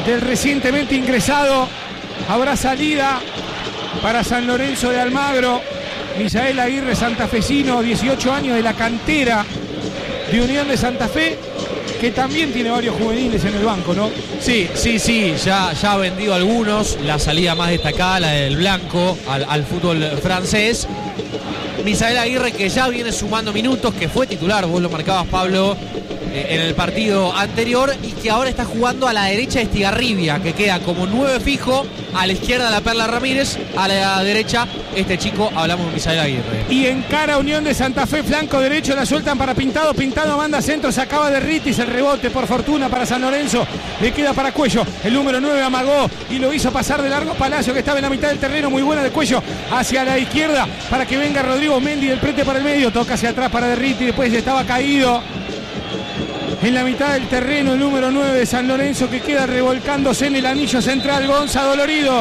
del recientemente ingresado. Habrá salida para San Lorenzo de Almagro. Misael Aguirre, santafesino, dieciocho años, de la cantera de Unión de Santa Fe, que también tiene varios juveniles en el banco, ¿no? Sí, sí, sí, ya, ya ha vendido algunos. La salida más destacada, la del blanco al, al fútbol francés. Misael Aguirre, que ya viene sumando minutos, que fue titular, vos lo marcabas, Pablo, eh, en el partido anterior, y que ahora está jugando a la derecha de Estigarribia, que queda como nueve fijo, a la izquierda la Perla Ramírez, a la derecha este chico, hablamos de Misael Aguirre. Y encara Unión de Santa Fe, flanco derecho, la sueltan para Pintado, Pintado manda centro, se acaba de Ritis, el rebote por fortuna para San Lorenzo, le queda para Cuello, el número nueve amagó y lo hizo pasar de largo Palacio, que estaba en la mitad del terreno, muy buena de Cuello, hacia la izquierda, para que venga Rodrigo Mendy del Prete para el medio, toca hacia atrás para Derriti, después estaba caído en la mitad del terreno el número nueve de San Lorenzo, que queda revolcándose en el anillo central. Gonza dolorido.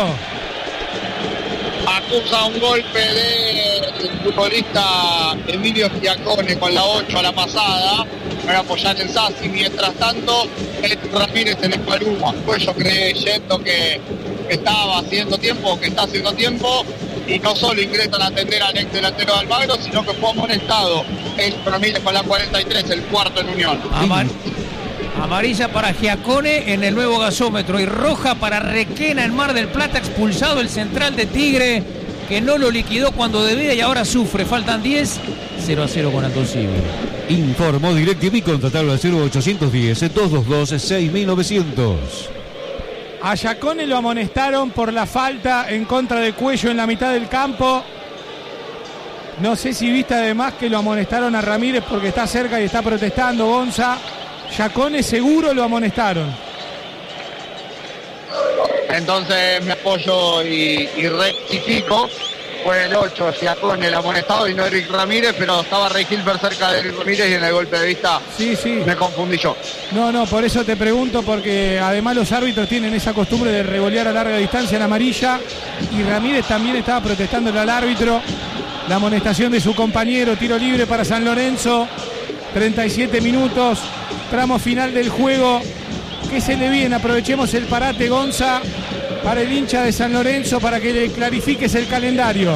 Acusa un golpe del futbolista Emilio Giacone con la ocho a la pasada para apoyar en Sassi. Mientras tanto, el Ramírez en Espaluma. Cuello creyendo que estaba haciendo tiempo, que está haciendo tiempo, y no solo ingresan a atender al ex delantero de Almagro, sino que fue amonestado el Ramírez con la cuarenta y tres, el cuarto en Unión. Amar Amarilla para Giacone en el nuevo gasómetro y roja para Requena en Mar del Plata, expulsado el central de Tigre, que no lo liquidó cuando debía y ahora sufre. Faltan diez, cero a cero con Aldo Civi. Informó DirecTV, contratarlo al cero ochocientos diez, doscientos veintidós, seis mil novecientos. A Giacone lo amonestaron por la falta en contra de Cuello en la mitad del campo. No sé si viste además que lo amonestaron a Ramírez porque está cerca y está protestando, Gonza. Giacone seguro lo amonestaron. Entonces me apoyo y, y rectifico. Fue el ocho, Giacone el amonestado y no Eric Ramírez, pero estaba Rey Hilbert cerca de Eric Ramírez y en el golpe de vista sí, sí. me confundí yo. No, no, por eso te pregunto, porque además los árbitros tienen esa costumbre de revolear a larga distancia en amarilla, y Ramírez también estaba protestándole al árbitro. La amonestación de su compañero, tiro libre para San Lorenzo, treinta y siete minutos, tramo final del juego. ¿Qué se le viene? Aprovechemos el parate, Gonza, para el hincha de San Lorenzo, para que le clarifiques el calendario.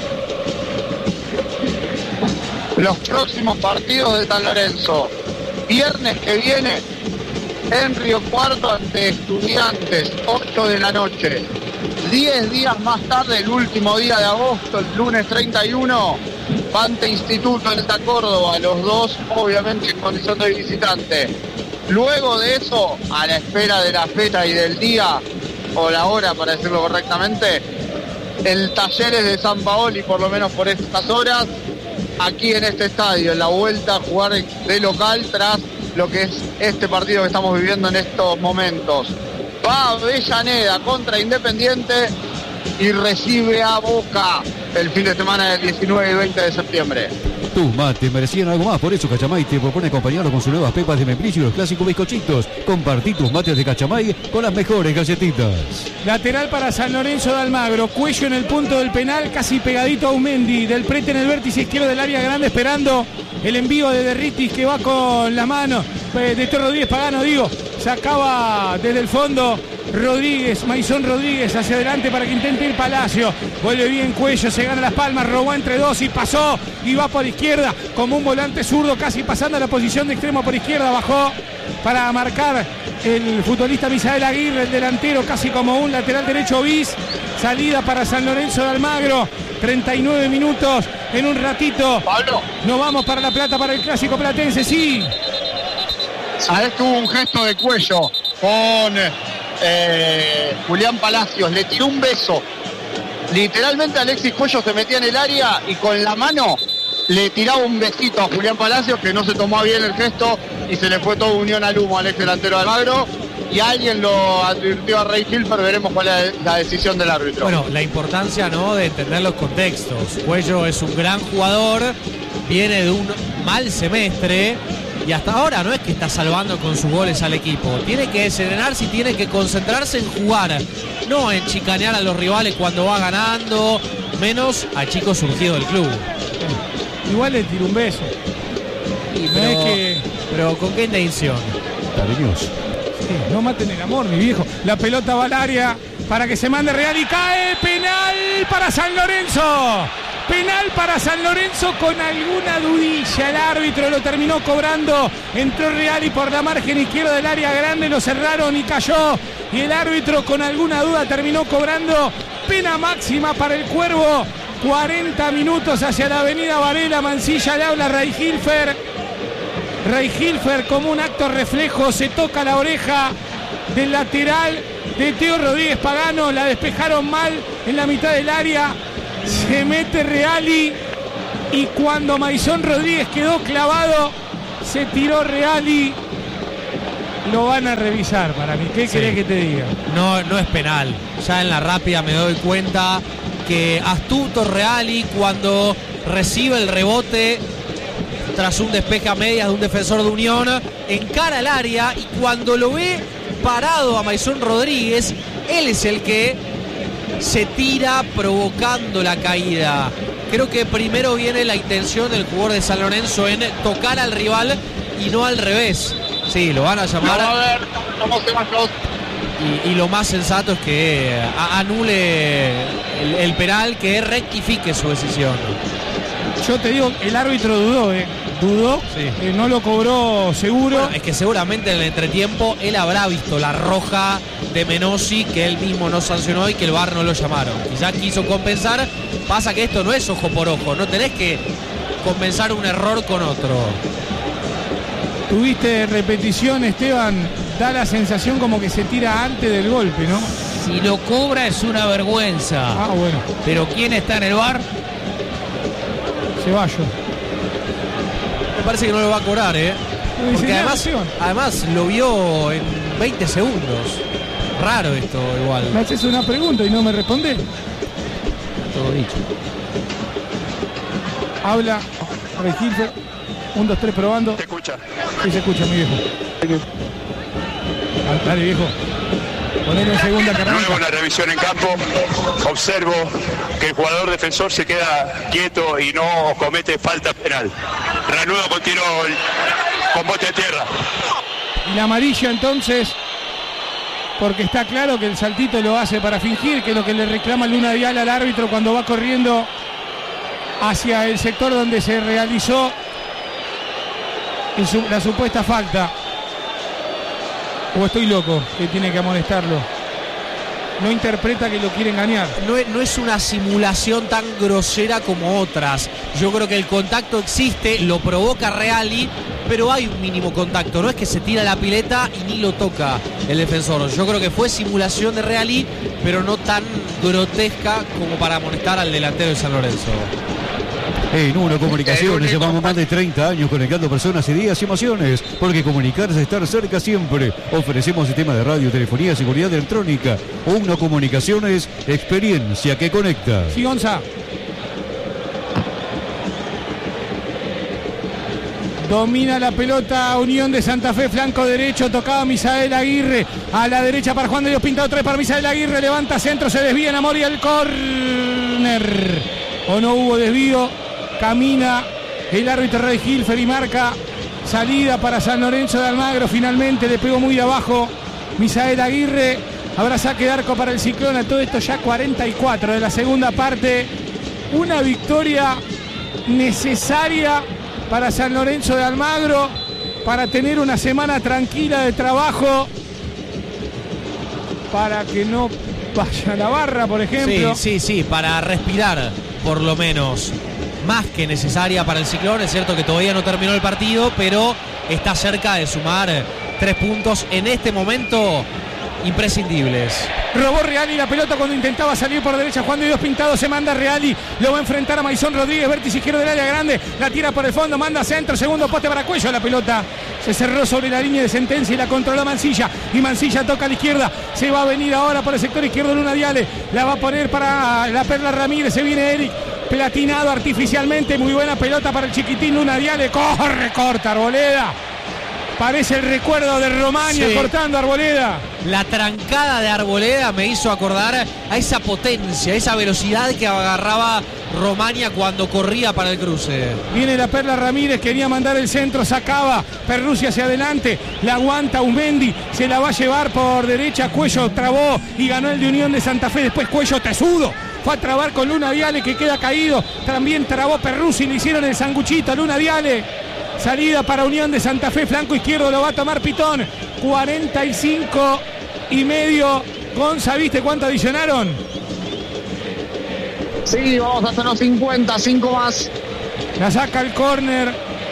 Los próximos partidos de San Lorenzo: viernes que viene en Río Cuarto ante Estudiantes, ocho de la noche. diez días más tarde, el último día de agosto, el lunes treinta y uno, ante Instituto en esta Córdoba, los dos obviamente en condición de visitante. Luego de eso, a la espera de la fecha y del día, o la hora para decirlo correctamente, el Talleres de San Paoli, por lo menos por estas horas, aquí en este estadio, en la vuelta a jugar de local tras lo que es este partido que estamos viviendo en estos momentos. Va Avellaneda contra Independiente y recibe a Boca el fin de semana del diecinueve y veinte de septiembre. Tus mates merecían algo más, por eso Cachamay te propone acompañarlo con sus nuevas pepas de membrillo y los clásicos bizcochitos. Compartí tus mates de Cachamay con las mejores galletitas. Lateral para San Lorenzo de Almagro, Cuello en el punto del penal, casi pegadito a Umendi, del Prete en el vértice izquierdo del área grande, esperando el envío de Derritis, que va con la mano de Héctor Rodríguez Pagano, digo, sacaba desde el fondo Rodríguez, Maizón Rodríguez hacia adelante para que intente ir Palacio. Vuelve bien Cuello, se gana las palmas, robó entre dos y pasó y va por izquierda como un volante zurdo, casi pasando a la posición de extremo por izquierda. Bajó para marcar el futbolista Misael Aguirre, el delantero, casi como un lateral derecho bis. Salida para San Lorenzo de Almagro, treinta y nueve minutos. En un ratito Pablo, nos vamos para La Plata, para el clásico platense. Sí, ¿sabés que hubo un gesto de Cuello con eh, Julián Palacios? Le tiró un beso. Literalmente Alexis Cuello se metía en el área y con la mano le tiraba un besito a Julián Palacios, que no se tomó bien el gesto y se le fue todo Unión al humo al ex delantero de Almagro. Y alguien lo advirtió a Rey Hilfer, veremos cuál es la decisión del árbitro. Bueno, la importancia, ¿no?, de entender los contextos. Cuello es un gran jugador, viene de un mal semestre y hasta ahora no es que está salvando con sus goles al equipo. Tiene que serenarse y tiene que concentrarse en jugar, no en chicanear a los rivales cuando va ganando, menos a chicos surgidos del club. igual le tiró un beso. Y No pero, es que... pero ¿con qué intención? Cariñoso. Sí, no maten el amor, mi viejo. La pelota va al área para que se mande Real y cae. Penal para San Lorenzo. Penal para San Lorenzo con alguna dudilla. El árbitro lo terminó cobrando. Entró Real y por la margen izquierda del área grande lo cerraron y cayó. Y el árbitro con alguna duda terminó cobrando pena máxima para el Cuervo. cuarenta minutos hacia la avenida Varela. Mansilla le habla a Ray Hilfer. Ray Hilfer, como un acto reflejo, se toca la oreja del lateral de Teo Rodríguez Pagano. La despejaron mal en la mitad del área. Se mete Reali y cuando Maison Rodríguez quedó clavado, se tiró Reali. Lo van a revisar para mí. ¿Qué sí. querés que te diga? No, no es penal. Ya en la rápida me doy cuenta que astuto Reali cuando recibe el rebote tras un despeje a medias de un defensor de Unión, encara el área y cuando lo ve parado a Maison Rodríguez, él es el que se tira provocando la caída. Creo que primero viene la intención del jugador de San Lorenzo en tocar al rival y no al revés. Sí, lo van a llamar. A ver, ¿cómo se van los? Y, y lo más sensato es que a, anule el, el penal, que rectifique su decisión. Yo te digo, el árbitro dudó, ¿eh? Dudó, sí. eh, no lo cobró seguro. Bueno, es que seguramente en el entretiempo él habrá visto la roja de Menossi que él mismo no sancionó y que el V A R no lo llamaron. Quizás quiso compensar. Pasa que esto no es ojo por ojo, no tenés que compensar un error con otro. Tuviste repetición, Esteban, da la sensación como que se tira antes del golpe, ¿no? Si lo cobra es una vergüenza. Ah, bueno. Pero ¿quién está en el V A R? Ceballos. Me parece que no lo va a cobrar, ¿eh? Porque además, además lo vio en veinte segundos. Raro esto igual. Me haces una pregunta y no me respondes. Todo dicho. Habla Regilfer. Un, dos, tres, probando. ¿Se escucha? Sí, se escucha, mi viejo. Dale, viejo. Ponelo en segunda carrera. Luego una revisión en campo, observo que el jugador defensor se queda quieto y no comete falta penal. Reanudo con tiro con bote de tierra. Y la amarilla entonces, porque está claro que el saltito lo hace para fingir, que es lo que le reclama Luna Dial al árbitro cuando va corriendo hacia el sector donde se realizó la supuesta falta. O estoy loco, que tiene que amonestarlo. No interpreta que lo quiere engañar. No es, no es una simulación tan grosera como otras. Yo creo que el contacto existe, lo provoca Reali, pero hay un mínimo contacto. No es que se tira la pileta y ni lo toca el defensor. Yo creo que fue simulación de Reali, pero no tan grotesca como para amonestar al delantero de San Lorenzo. En Uno Comunicaciones llevamos más de treinta años conectando personas, ideas y emociones, porque comunicarse es estar cerca siempre. Ofrecemos sistema de radio, telefonía, seguridad electrónica. Uno Comunicaciones, experiencia que conecta. Sí, Gonza. Domina la pelota Unión de Santa Fe, flanco derecho, tocaba Misael Aguirre. A la derecha para Juan de Dios Pintado, tres para Misael Aguirre, levanta centro, se desvía en Amor y el córner. O no hubo desvío. Camina el árbitro Ray Hilfer y marca salida para San Lorenzo de Almagro. Finalmente le pegó muy de abajo Misael Aguirre. Habrá saque de arco para el Ciclón. A todo esto ya cuarenta y cuatro de la segunda parte. Una victoria necesaria para San Lorenzo de Almagro para tener una semana tranquila de trabajo, para que no vaya a la barra, por ejemplo. Sí, sí, sí, para respirar por lo menos. Más que necesaria para el Ciclón. Es cierto que todavía no terminó el partido, pero está cerca de sumar tres puntos en este momento imprescindibles. Robó Reali la pelota cuando intentaba salir por derecha. Juan de Dios Pintado se manda a Reali. Lo va a enfrentar a Maison Rodríguez, vértice izquierdo del área grande. La tira por el fondo, manda centro, segundo poste para Cuello. La pelota se cerró sobre la línea de sentencia y la controló Mansilla. Y Mansilla toca a la izquierda. Se va a venir ahora por el sector izquierdo Luna Diale. La va a poner para la Perla Ramírez. Se viene Eric. Platinado artificialmente, muy buena pelota para el chiquitín Luna Diale, corre, corta Arboleda, parece el recuerdo de Romaña, sí. Cortando Arboleda. la trancada de Arboleda me hizo acordar a esa potencia, esa velocidad que agarraba Romaña cuando corría para el cruce. Viene la Perla Ramírez, quería mandar el centro, sacaba Perruzzi hacia adelante, la aguanta Aumendi, se la va a llevar por derecha, Cuello trabó y ganó el de Unión de Santa Fe, después Cuello tesudo, fue a trabar con Luna Viale que queda caído, también trabó Perruzzi, le hicieron el sanguchito a Luna Viale, salida para Unión de Santa Fe, flanco izquierdo lo va a tomar Pitón, cuarenta y cinco y medio, Gonza, ¿viste cuánto adicionaron? Sí, vamos hasta los cincuenta, cinco más. La saca el córner.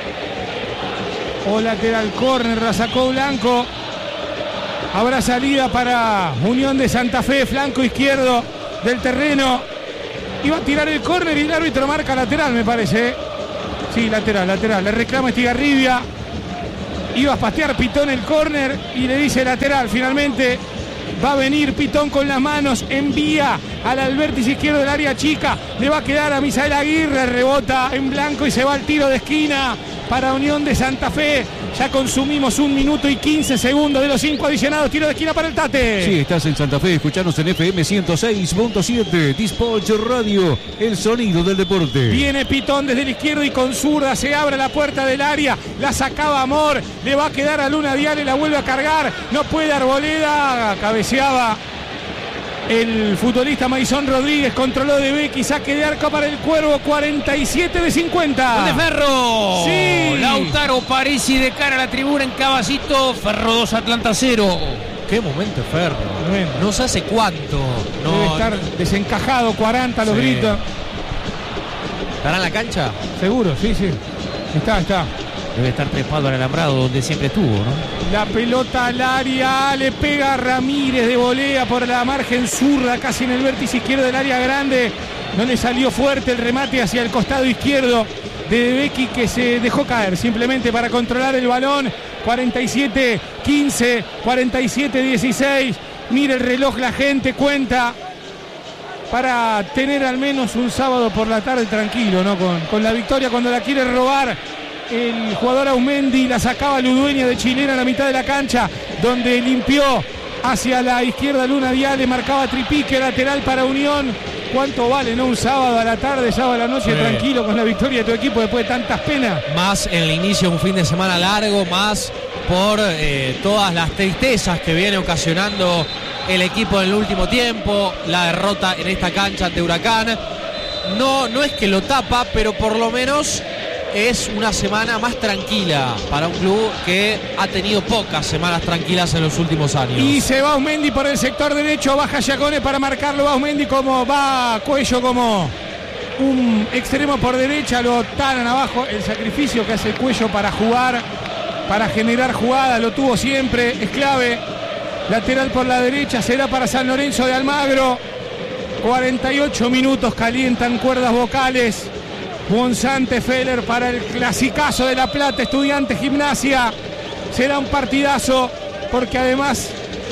O lateral córner, la sacó Blanco. Habrá salida para Unión de Santa Fe, flanco izquierdo del terreno. Iba a tirar el córner y el árbitro marca lateral, me parece. Sí, lateral, lateral. Le reclama Estigarribia. Iba a pastear Pitón el córner y le dice lateral. Finalmente va a venir Pitón con las manos, envía al vértice izquierdo del área chica, le va a quedar a Misael Aguirre, rebota en Blanco y se va al tiro de esquina para Unión de Santa Fe. Ya consumimos un minuto y quince segundos de los cinco adicionados. Tiro de esquina para el Tate. Sí, estás en Santa Fe, escuchanos en F M ciento seis punto siete, Dispatch Radio, el sonido del deporte. Viene Pitón desde la izquierda y con zurda se abre la puerta del área, la sacaba Amor, le va a quedar a Luna Viale, la vuelve a cargar, no puede Arboleda, cabeceaba el futbolista Maizón Rodríguez, controló de Becky, saque de arco para el Cuervo, cuarenta y siete de cincuenta. ¡Gol de Ferro! Sí. Lautaro Parisi de cara a la tribuna en Caballito, Ferro dos, Atlanta cero. Qué momento Ferro. Bueno. No sé hace cuánto. No, Debe estar desencajado, cuarenta los Sí. gritos. ¿Estará en la cancha? Seguro, sí, sí. Está, está. Debe estar trepado al alambrado donde siempre estuvo, ¿no? La pelota al área, le pega a Ramírez de volea por la margen zurda, casi en el vértice izquierdo del área grande. No le salió fuerte el remate hacia el costado izquierdo de Becky, que se dejó caer simplemente para controlar el balón. cuarenta y siete quince, cuarenta y siete dieciséis. Mira el reloj, la gente cuenta para tener al menos un sábado por la tarde tranquilo, ¿no? Con, con la victoria cuando la quiere robar el jugador Aumendi, la sacaba Ludueña de Chilena a la mitad de la cancha, donde limpió hacia la izquierda Luna Viale, marcaba tripique lateral para Unión. ¿Cuánto vale, no? Un sábado a la tarde, sábado a la noche, sí, tranquilo con la victoria de tu equipo después de tantas penas. Más en el inicio de un fin de semana largo, más por eh, todas las tristezas que viene ocasionando el equipo en el último tiempo, la derrota en esta cancha ante Huracán. No, no es que lo tapa, pero por lo menos es una semana más tranquila para un club que ha tenido pocas semanas tranquilas en los últimos años. Y se va Aumendi por el sector derecho, baja Giacone para marcarlo, va Aumendi como va Cuello como un extremo por derecha, lo talan abajo, el sacrificio que hace Cuello para jugar, para generar jugadas, lo tuvo siempre, es clave. Lateral por la derecha, será para San Lorenzo de Almagro. cuarenta y ocho minutos, calientan cuerdas vocales. Monzante Feller para el clasicazo de La Plata, Estudiantes Gimnasia. Será un partidazo porque además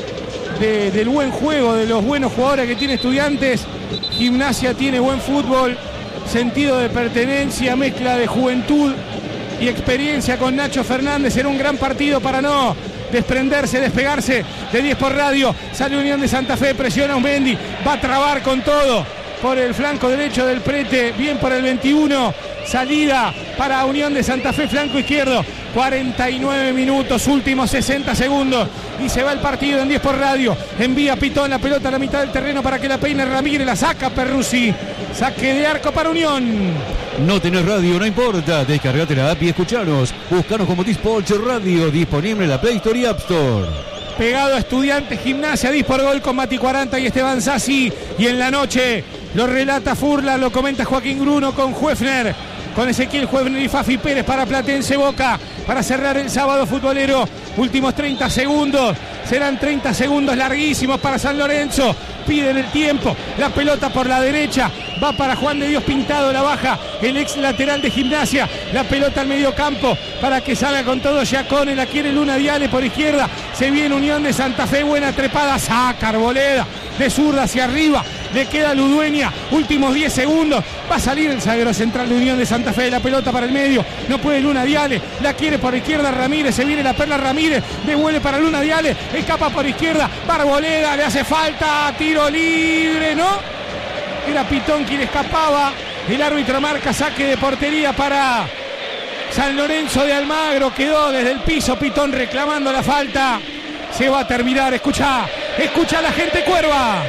de, del buen juego, de los buenos jugadores que tiene Estudiantes, Gimnasia tiene buen fútbol, sentido de pertenencia, mezcla de juventud y experiencia con Nacho Fernández. Será un gran partido para no desprenderse, despegarse de diez por radio. Sale Unión de Santa Fe, presiona Aumendi, va a trabar con todo por el flanco derecho del Prete, bien por el veintiuno, salida para Unión de Santa Fe, flanco izquierdo, cuarenta y nueve minutos, últimos sesenta segundos, y se va el partido en diez por radio, envía Pitón la pelota a la mitad del terreno para que la peine Ramírez, la saca Perruzzi, saque de arco para Unión. No tenés radio, no importa, descargate la app y escuchanos, buscanos como Dispatch Radio, disponible en la Play Store y App Store. Pegado a Estudiantes Gimnasia, diez por gol con Mati Cuaranta y Esteban Sassi. Y en la noche lo relata Furla, lo comenta Joaquín Bruno con Huefner, con Ezequiel Huefner y Fafi Pérez para Platense Boca, para cerrar el sábado futbolero. Últimos treinta segundos, serán treinta segundos larguísimos para San Lorenzo. Piden el tiempo, la pelota por la derecha, va para Juan de Dios Pintado, la baja el ex lateral de Gimnasia, la pelota al medio campo para que salga con todo Giacone, la quiere Luna Viale por izquierda, se viene Unión de Santa Fe, buena trepada, saca Arboleda de zurda hacia arriba, Le queda Ludueña, últimos diez segundos. Va a salir el zaguero central de Unión de Santa Fe. La pelota para el medio. No puede Luna Diale. La quiere por izquierda Ramírez. Se viene la Perla Ramírez. Devuelve para Luna Diale. Escapa por izquierda. Barboleda. Le hace falta. Tiro libre, ¿no? Era Pitón quien escapaba. El árbitro marca saque de portería para San Lorenzo de Almagro. Quedó desde el piso Pitón reclamando la falta. Se va a terminar. Escucha. Escucha a la gente cuerva.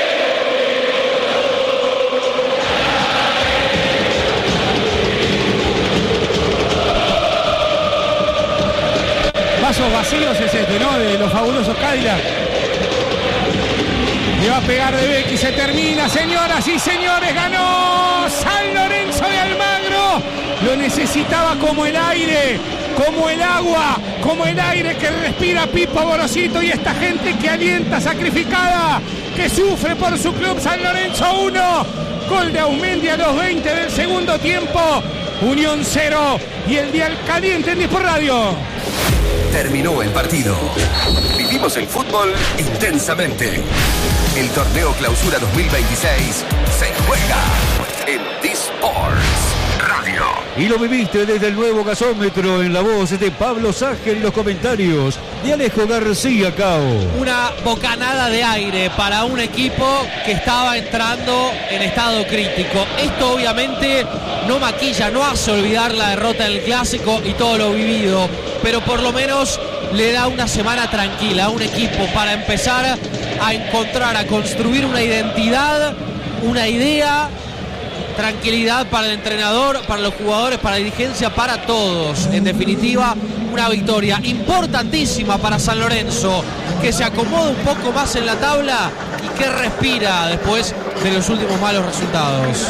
Vasos vacíos es este, ¿no? De los fabulosos Cadillac. Le va a pegar de Becky, se termina, señoras y señores, ganó San Lorenzo de Almagro. Lo necesitaba como el aire, como el agua, como el aire que respira Pipo Borosito y esta gente que alienta sacrificada, que sufre por su club. San Lorenzo uno, gol de Aumendi a los veinte del segundo tiempo. Unión cero y el dial caliente en Dispor Radio. Terminó el partido. Vivimos el fútbol intensamente. El torneo Clausura dos mil veintiséis se juega en Disports Radio. Y lo viviste desde el nuevo gasómetro en la voz de Pablo Ságer y los comentarios de Alejo García Cao. Una bocanada de aire para un equipo que estaba entrando en estado crítico. Esto obviamente no maquilla, no hace olvidar la derrota del Clásico y todo lo vivido, pero por lo menos le da una semana tranquila a un equipo para empezar a encontrar, a construir una identidad, una idea. Tranquilidad para el entrenador, para los jugadores, para la dirigencia, para todos. En definitiva, una victoria importantísima para San Lorenzo, que se acomoda un poco más en la tabla y que respira después de los últimos malos resultados.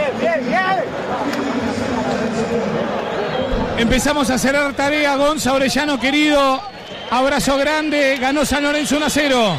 Empezamos a cerrar tarea, Gonza Orellano querido. Abrazo grande, ganó San Lorenzo uno a cero.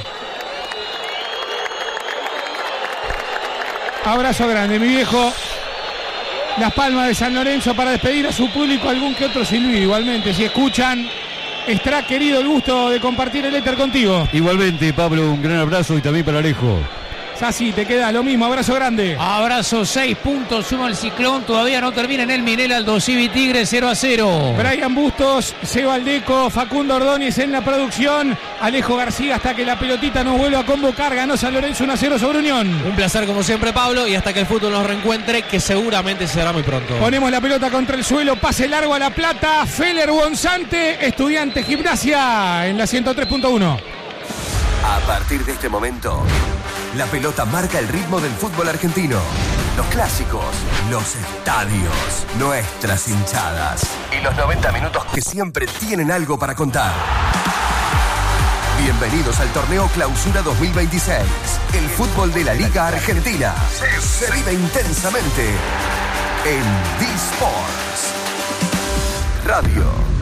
Abrazo grande, mi viejo. Las palmas de San Lorenzo para despedir a su público, algún que otro silbido. Igualmente, si escuchan, Estra, querido, el gusto de compartir el éter contigo. Igualmente, Pablo, un gran abrazo y también para Alejo. Sassi, te queda lo mismo, abrazo grande. Abrazo, seis puntos, suma el Ciclón, todavía no termina en el Minel, Aldo Civi Tigre cero a cero. Brian Bustos, Seba Aldeco, Facundo Ordóñez en la producción, Alejo García hasta que la pelotita nos vuelva a convocar, ganó San Lorenzo uno a cero sobre Unión. Un placer como siempre, Pablo, y hasta que el fútbol nos reencuentre, que seguramente será muy pronto. Ponemos la pelota contra el suelo, pase largo a La Plata, Feller Gonzante, Estudiante Gimnasia en la ciento tres punto uno. A partir de este momento, la pelota marca el ritmo del fútbol argentino. Los clásicos, los estadios, nuestras hinchadas y los noventa minutos que siempre tienen algo para contar. Bienvenidos al torneo Clausura dos mil veintiséis. El fútbol de la Liga Argentina se vive intensamente en Disports Radio.